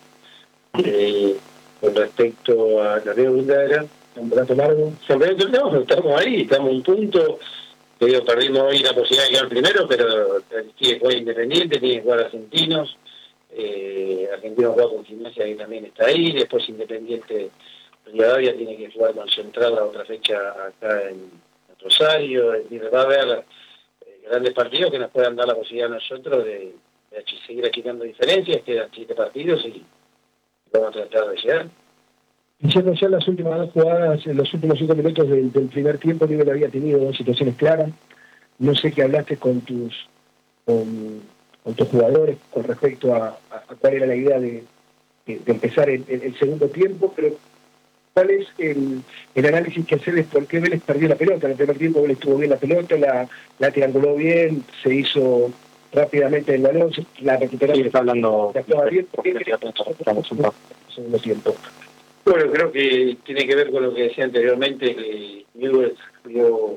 Speaker 9: Eh, con respecto a la Río era campeonato largo. Campeonato largo, estamos ahí, estamos en un punto. Te digo, perdimos hoy la posibilidad de quedar primero, pero tiene que jugar Independiente, tiene que jugar Argentinos. Eh, Argentinos juega con Gimnasia que también está ahí. Después Independiente Rivadavia tiene que jugar con Central la otra fecha acá en Rosario. Es decir, va a haber eh, grandes partidos que nos puedan dar la posibilidad a nosotros de, de seguir achicando diferencias. Quedan siete partidos y vamos a tratar de llegar.
Speaker 10: Guillermo, ya en las últimas dos jugadas, en los últimos cinco minutos del, del primer tiempo, River había tenido dos situaciones claras. No sé qué hablaste con tus con, con tus jugadores con respecto a, a, a cuál era la idea de, de, de empezar el, el, el segundo tiempo, pero ¿cuál es el, el análisis que hacer de por qué Vélez perdió la pelota? En el primer tiempo Vélez tuvo bien la pelota, la, la trianguló bien, se hizo rápidamente el balón, la recuperó.
Speaker 9: Sí, está hablando.
Speaker 10: Bien, ¿por qué estamos un segundo tiempo?
Speaker 9: Bueno, creo que tiene que ver con lo que decía anteriormente, que Newell's dio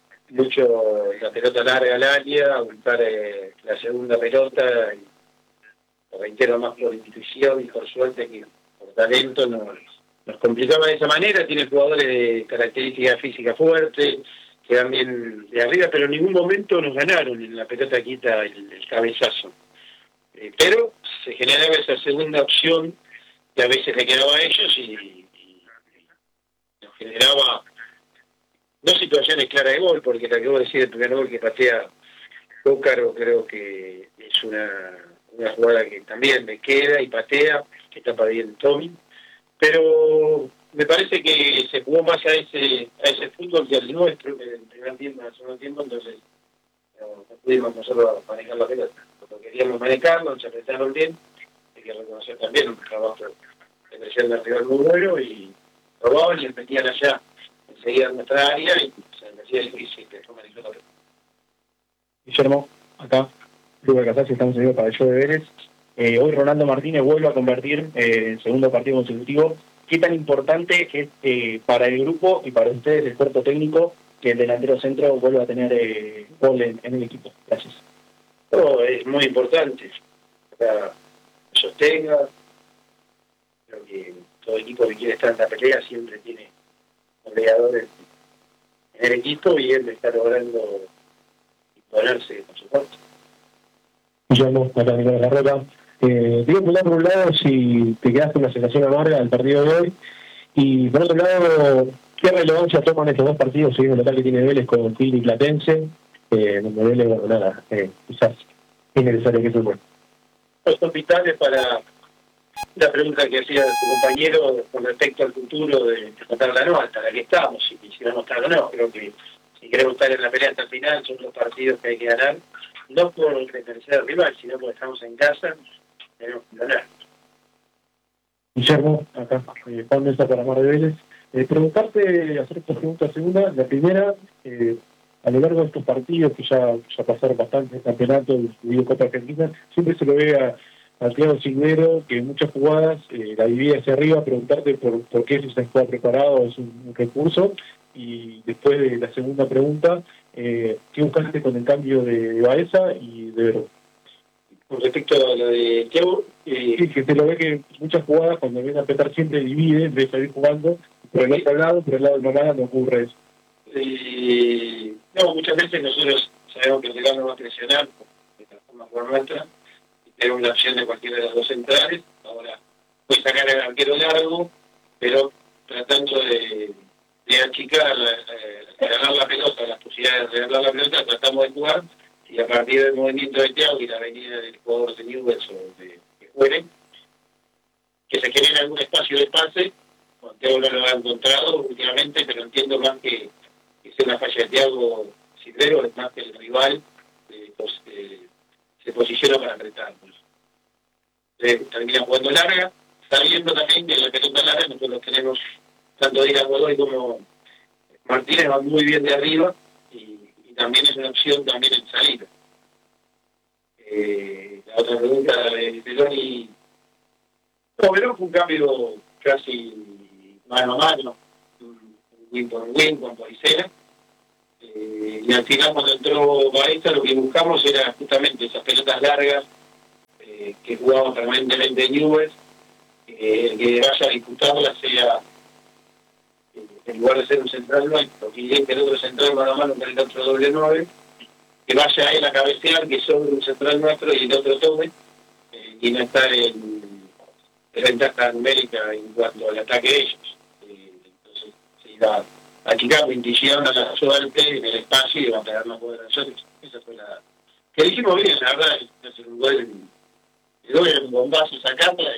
Speaker 9: mucho la pelota larga al área, a buscar eh, la segunda pelota, y lo reitero más por intuición y por suerte que por talento nos, nos complicaba de esa manera. Tiene jugadores de características físicas fuertes, que van bien de arriba, pero en ningún momento nos ganaron en la pelota quita el, el cabezazo. Eh, pero se generaba esa segunda opción que a veces le quedaba a ellos y, y, y nos generaba no situaciones claras de gol, porque la que vos decís del primer gol que patea Ócaro creo que es una, una jugada que también me queda y patea, que tapa bien Tommy, pero me parece que se jugó más a ese a ese fútbol que al nuestro, en el primer tiempo, en el segundo tiempo, entonces no, no pudimos nosotros manejar la pelota, porque queríamos manejarlo, nos apretaron bien. Hay que reconocer también un trabajo de presión de rival muy bueno y robaban y metían allá enseguida en nuestra área y se me hacía difícil que después manejó la pelota.
Speaker 11: Guillermo, acá, Luis Casas, estamos en para el show de Vélez. Eh, hoy Ronaldo Martínez vuelve a convertir eh, el segundo partido consecutivo. ¿Qué tan importante es eh, para el grupo y para ustedes, el cuerpo técnico, que el delantero centro vuelva a tener eh, gol en, en el equipo? Gracias.
Speaker 9: No, es muy importante. Para sostenga, creo que todo equipo que quiere estar en la pelea siempre tiene goleadores en el equipo y él está logrando imponerse, por supuesto.
Speaker 10: Guillermo, acá Nicolás Larrota. Eh, digo por un lado si te quedaste con una sensación amarga del partido de hoy y por otro lado, ¿qué relevancia toman estos dos partidos siguiendo el local que tiene Vélez con Tigre y Platense? Eh, donde Vélez, bueno, nada, eh, quizás es necesario que se vuelva.
Speaker 9: Los hospitales para la pregunta que hacía tu compañero con respecto al futuro de tratar la no, hasta la que estamos, si quisiéramos estar o no. Creo que si queremos estar en la pelea hasta el final, son los partidos que hay que ganar, no por pertenecer al rival, sino porque estamos en casa, tenemos que ganar.
Speaker 10: Guillermo, acá, eh, Juan Mesa para Mar de Vélez. Eh, preguntarte, hacer estas preguntas segundas. La primera, eh, a lo largo de estos partidos, que ya, ya pasaron bastante el campeonato, incluido Copa Argentina, siempre se lo ve a a Thiago Silvero, que en muchas jugadas eh, la divide hacia arriba, preguntarte por, por qué si se está preparado, es un, un recurso, y después de la segunda pregunta, eh, ¿qué buscaste con el cambio de, de Baeza y de Verón?
Speaker 9: Con respecto a lo de Thiago, eh...
Speaker 10: sí, que te lo ve que muchas jugadas, cuando viene a apretar siempre divide, en vez de salir jugando, por el otro lado, por el lado de Mamada no ocurre eso.
Speaker 9: Eh, no, muchas veces nosotros sabemos que el rival no va a presionar, de la forma por nuestra, era una opción de cualquiera de las dos centrales. Ahora puede sacar el arquero largo, pero tratando de, de achicar, eh, de ganar la pelota, las posibilidades de ganar la pelota, tratamos de jugar, y a partir del movimiento de Thiago y la venida del jugador de Newell's o de que juegue, que se genere algún espacio de pase, cuando Thiago no lo ha encontrado últimamente, pero entiendo más que, que sea una falla de Thiago Silvero, es más que el rival eh, pues, eh, se posiciona para apretarnos. Eh, termina jugando larga, sabiendo también que en la pelota larga nosotros tenemos tanto Dylan Godoy como Martínez van muy bien de arriba y, y también es una opción también en salida. Eh, la otra pregunta de Beloni, no, Beloni fue un cambio casi mano a mano, un win por win con Policena, eh, y al final cuando entró Baeza lo que buscamos era justamente esas pelotas largas eh, que jugaban permanentemente en Newell's, eh, el que vaya a disputarlas sea eh, en lugar de ser un central nuestro, que que el otro central mano a mano con el otro doble nueve, que vaya a él a cabecear, que sobre un central nuestro y el otro tome, eh, y no estar en, en ventaja numérica en cuanto al ataque de ellos. Eh, entonces, se iba a quitar veinticinco a la suerte en el espacio y iba a pegar más poder a nosotros. Esa fue la... que dijimos bien, la verdad, es hacer un gol, el gol era un bombazo, sacarla